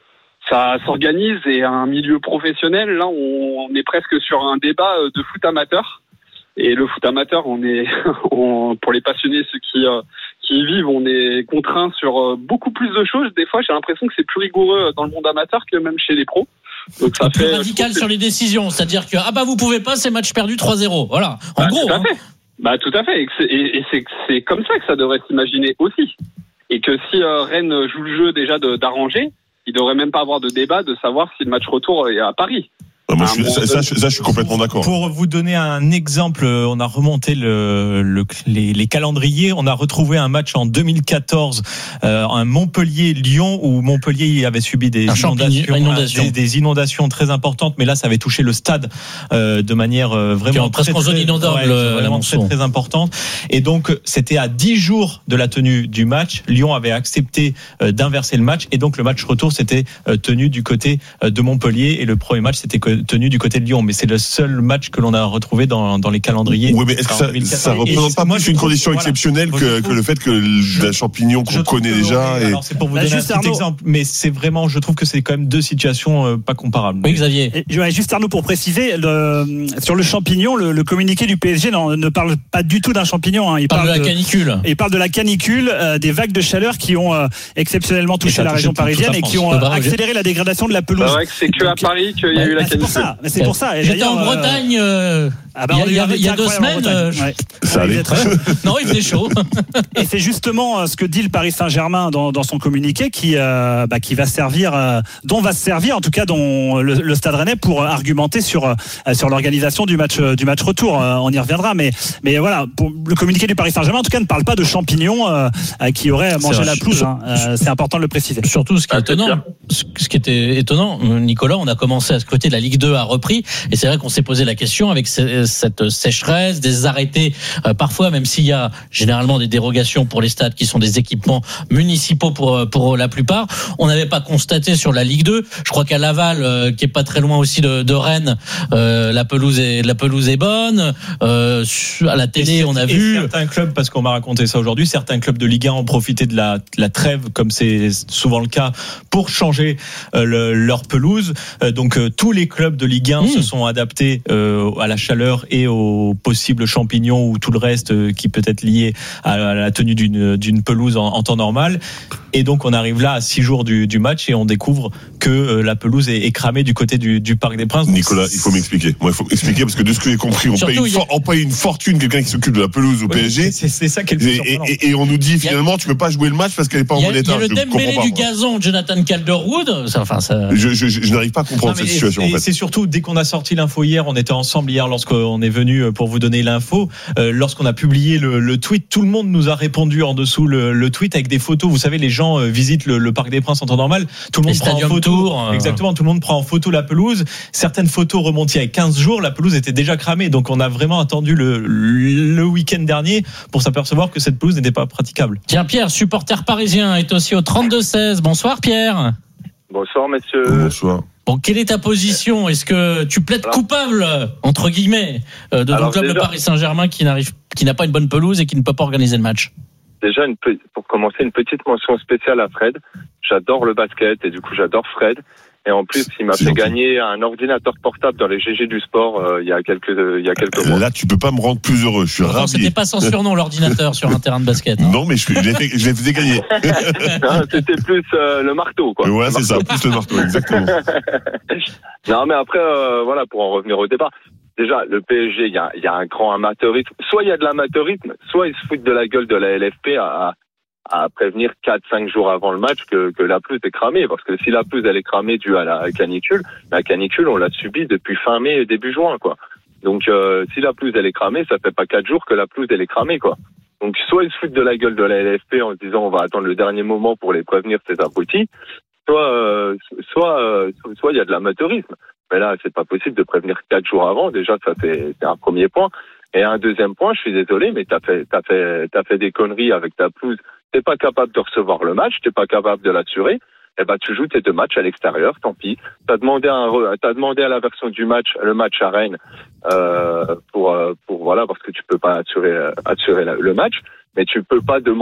Ça s'organise et un milieu professionnel, là, on, on est presque sur un débat de foot amateur. Et le foot amateur, on est, on, pour les passionnés, ceux qui, euh, qui y vivent, on est contraints sur beaucoup plus de choses. Des fois, j'ai l'impression que c'est plus rigoureux dans le monde amateur que même chez les pros. Donc ça plus fait radical sur les décisions, c'est-à-dire que ah bah vous pouvez pas, c'est match perdu trois zéro. Voilà. En bah, gros. Tout à hein. fait. Bah tout à fait. Et c'est, et, et c'est, c'est comme ça que ça devrait s'imaginer aussi. Et que si euh, Rennes joue le jeu déjà de, d'arranger, il ne devrait même pas avoir de débat de savoir si le match retour est à Paris. Ah, moi, je suis, ça, ça, ça, je suis complètement d'accord. Pour vous donner un exemple, on a remonté le, le, les, les calendriers. On a retrouvé un match en deux mille quatorze, euh, un Montpellier-Lyon, où Montpellier avait subi des inondations, inondation. des, des inondations très importantes. Mais là, ça avait touché le stade euh, de manière euh, vraiment presque très, en zone inondable, ouais, vraiment très, très importante. Et donc, c'était à dix jours de la tenue du match. Lyon avait accepté euh, d'inverser le match, et donc le match retour s'était euh, tenu du côté euh, de Montpellier, et le premier match c'était que tenu du côté de Lyon, mais c'est le seul match que l'on a retrouvé dans, dans les calendriers. Oui, mais est-ce que ça, ça représente pas plus une condition voilà, exceptionnelle que, que le fait que le champignon qu'on connaît que, déjà et... Alors c'est pour vous bah, donner un petit Arnaud. exemple, mais c'est vraiment, je trouve que c'est quand même deux situations euh, pas comparables. Oui, Xavier. Et, juste Arnaud, pour préciser, le, sur le champignon, le, le communiqué du P S G non, ne parle pas du tout d'un champignon. Hein. Il, il parle, parle de la canicule. Il parle de la canicule, euh, des vagues de chaleur qui ont euh, exceptionnellement touché la touché région parisienne et qui ont euh, accéléré la dégradation de la pelouse. C'est vrai que c'est que à Paris qu'il y a eu la canicule. C'est pour ça. J'étais en Bretagne euh, ah bah, il y a, il y a deux semaines. Euh, ouais. Ça allait. Non, il faisait chaud. Et c'est justement ce que dit le Paris Saint-Germain dans, dans son communiqué qui, euh, bah, qui va servir, euh, dont va se servir en tout cas dont le, le Stade Rennais pour argumenter sur euh, sur l'organisation du match du match retour. Euh, on y reviendra, mais mais voilà, pour le communiqué du Paris Saint-Germain en tout cas ne parle pas de champignons euh, qui auraient mangé la pelouse. Hein. Euh, c'est important de le préciser. Surtout ce qui est étonnant, ce qui était étonnant, Nicolas, on a commencé à scruter la Ligue deux a repris. Et c'est vrai qu'on s'est posé la question avec cette sécheresse, des arrêtés, euh, parfois, même s'il y a généralement des dérogations pour les stades qui sont des équipements municipaux pour pour la plupart, on n'avait pas constaté sur la Ligue deux. Je crois qu'à Laval, euh, qui est pas très loin aussi de, de Rennes, euh, la pelouse est la pelouse est bonne. Euh, à la télé, on a vu certains clubs, parce qu'on m'a raconté ça aujourd'hui, certains clubs de Ligue un ont profité de la, de la trêve, comme c'est souvent le cas, pour changer euh, le, leur pelouse. Euh, donc euh, tous les clubs de Ligue un mmh. se sont adaptés euh, à la chaleur et aux possibles champignons ou tout le reste euh, qui peut être lié à, à la tenue d'une, d'une pelouse en, en temps normal. Et donc on arrive là à six jours du, du match et on découvre que euh, la pelouse est, est cramée du côté du, du Parc des Princes. Nicolas, il faut m'expliquer. Moi, il faut m'expliquer parce que de ce que j'ai compris, on, paye une, for- on paye une fortune quelqu'un qui s'occupe de la pelouse au oui, P S G. C'est, c'est ça qui est le plus surprenant. Et, et, et on nous dit finalement, tu peux pas jouer le match parce qu'elle est pas en bon état. Il y a le Dembélé du gazon, Jonathan Calderwood. Ça, enfin, ça... Je, je, je, je n'arrive pas à comprendre non, cette situation. Et en fait. C'est surtout dès qu'on a sorti l'info hier, on était ensemble hier lorsqu'on est venu pour vous donner l'info. Euh, lorsqu'on a publié le, le tweet, tout le monde nous a répondu en dessous le, le tweet avec des photos. Vous savez, les gens euh, visitent le, le Parc des Princes en temps normal. Tout le monde prend en photo autour. Exactement, tout le monde prend en photo la pelouse. Certaines photos remontent il y a quinze jours, la pelouse était déjà cramée. Donc on a vraiment attendu le, le week-end dernier pour s'apercevoir que cette pelouse n'était pas praticable. Tiens, Pierre, supporter parisien, est aussi au trente-deux seize. Bonsoir Pierre. Bonsoir messieurs. Bonsoir. Bon, quelle est ta position ? Est-ce que tu plaides alors, coupable, entre guillemets, de ton alors, club, déjà, le Paris Saint-Germain, qui n'arrive, qui n'a pas une bonne pelouse et qui ne peut pas organiser le match ? Déjà, une, pour commencer, une petite mention spéciale à Fred. J'adore le basket et du coup, j'adore Fred. Et en plus, il m'a fait gentil. gagner un ordinateur portable dans les G G du sport euh, il y a quelques euh, il y a quelques mois. Là, tu peux pas me rendre plus heureux. Je suis ravi. C'était pas sans surnom l'ordinateur sur un terrain de basket. Hein. Non, mais je, je l'ai fait, je l'ai fait gagner. Non, c'était plus euh, le marteau, quoi. Ouais, le c'est marteau. ça, plus le marteau, exactement. Non, mais après, euh, voilà, pour en revenir au départ. Déjà, le P S G, il y a, il y a un grand amateurisme. Soit il y a de l'amateurisme, soit ils se foutent de la gueule de la L F P à à prévenir quatre cinq jours avant le match que, que la pelouse est cramée. Parce que si la pelouse, elle est cramée due à la canicule, la canicule, on l'a subie depuis fin mai et début juin, quoi. Donc, euh, si la pelouse, elle est cramée, ça fait pas quatre jours que la pelouse, elle est cramée, quoi. Donc, soit ils se foutent de la gueule de la L F P en se disant on va attendre le dernier moment pour les prévenir, ces abrutis, soit, euh, soit, euh, soit il y a de l'amateurisme. Mais là, c'est pas possible de prévenir quatre jours avant. Déjà, ça, c'est, c'est un premier point. Et un deuxième point, je suis désolé, mais t'as fait, t'as fait, t'as fait des conneries avec ta pelouse. T'es pas capable de recevoir le match, t'es pas capable de l'assurer. Eh ben, tu joues tes deux matchs à l'extérieur, tant pis. T'as demandé un, t'as demandé à la version du match, le match à Rennes, euh, pour, pour, voilà, parce que tu peux pas assurer, assurer le match. Mais tu peux pas demander